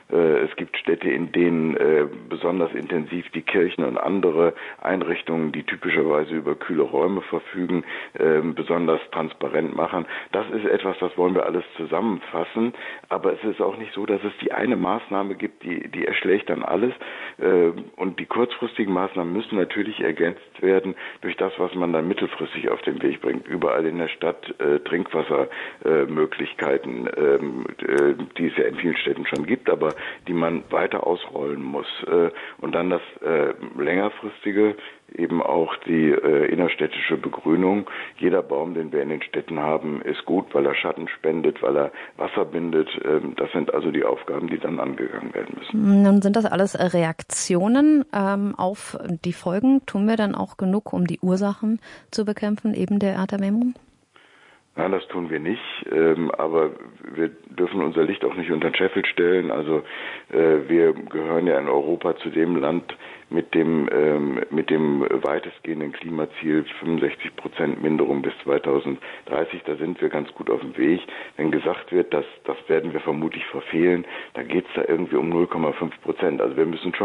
Es gibt Städte, in denen besonders intensiv die Kirchen und andere Einrichtungen, die typischerweise über kühle Räume verfügen, besonders transparent machen. Das ist etwas, das wollen wir alles zusammenfassen. Aber es ist auch nicht so, dass es die eine Maßnahme gibt, die, die erschlägt dann alles. Und die kurzfristigen Maßnahmen müssen natürlich ergänzt werden durch das, was man dann mittelfristig auf den Weg bringt. Überall in der Stadt Trinkwassermöglichkeiten, die es ja in vielen Städten schon gibt, aber die man weiter ausrollen muss. Und dann das äh, längerfristige, eben auch die äh, innerstädtische Begrünung. Jeder Baum, den wir in den Städten haben, ist gut, weil er Schatten spendet, weil er Wasser bindet. Ähm, das sind also die Aufgaben, die dann angegangen werden müssen. Nun sind das alles Reaktionen ähm, auf die Folgen. Tun wir dann auch genug, um die Ursachen zu bekämpfen, eben der Erderwärmung? Nein, das tun wir nicht, ähm, aber wir dürfen unser Licht auch nicht unter den Scheffel stellen. Also äh, wir gehören ja in Europa zu dem Land mit dem ähm, mit dem weitestgehenden Klimaziel fünfundsechzig Prozent Minderung bis zweitausenddreißig. Da sind wir ganz gut auf dem Weg. Wenn gesagt wird, dass das werden wir vermutlich verfehlen, dann geht es da irgendwie um null Komma fünf Prozent. Also wir müssen schon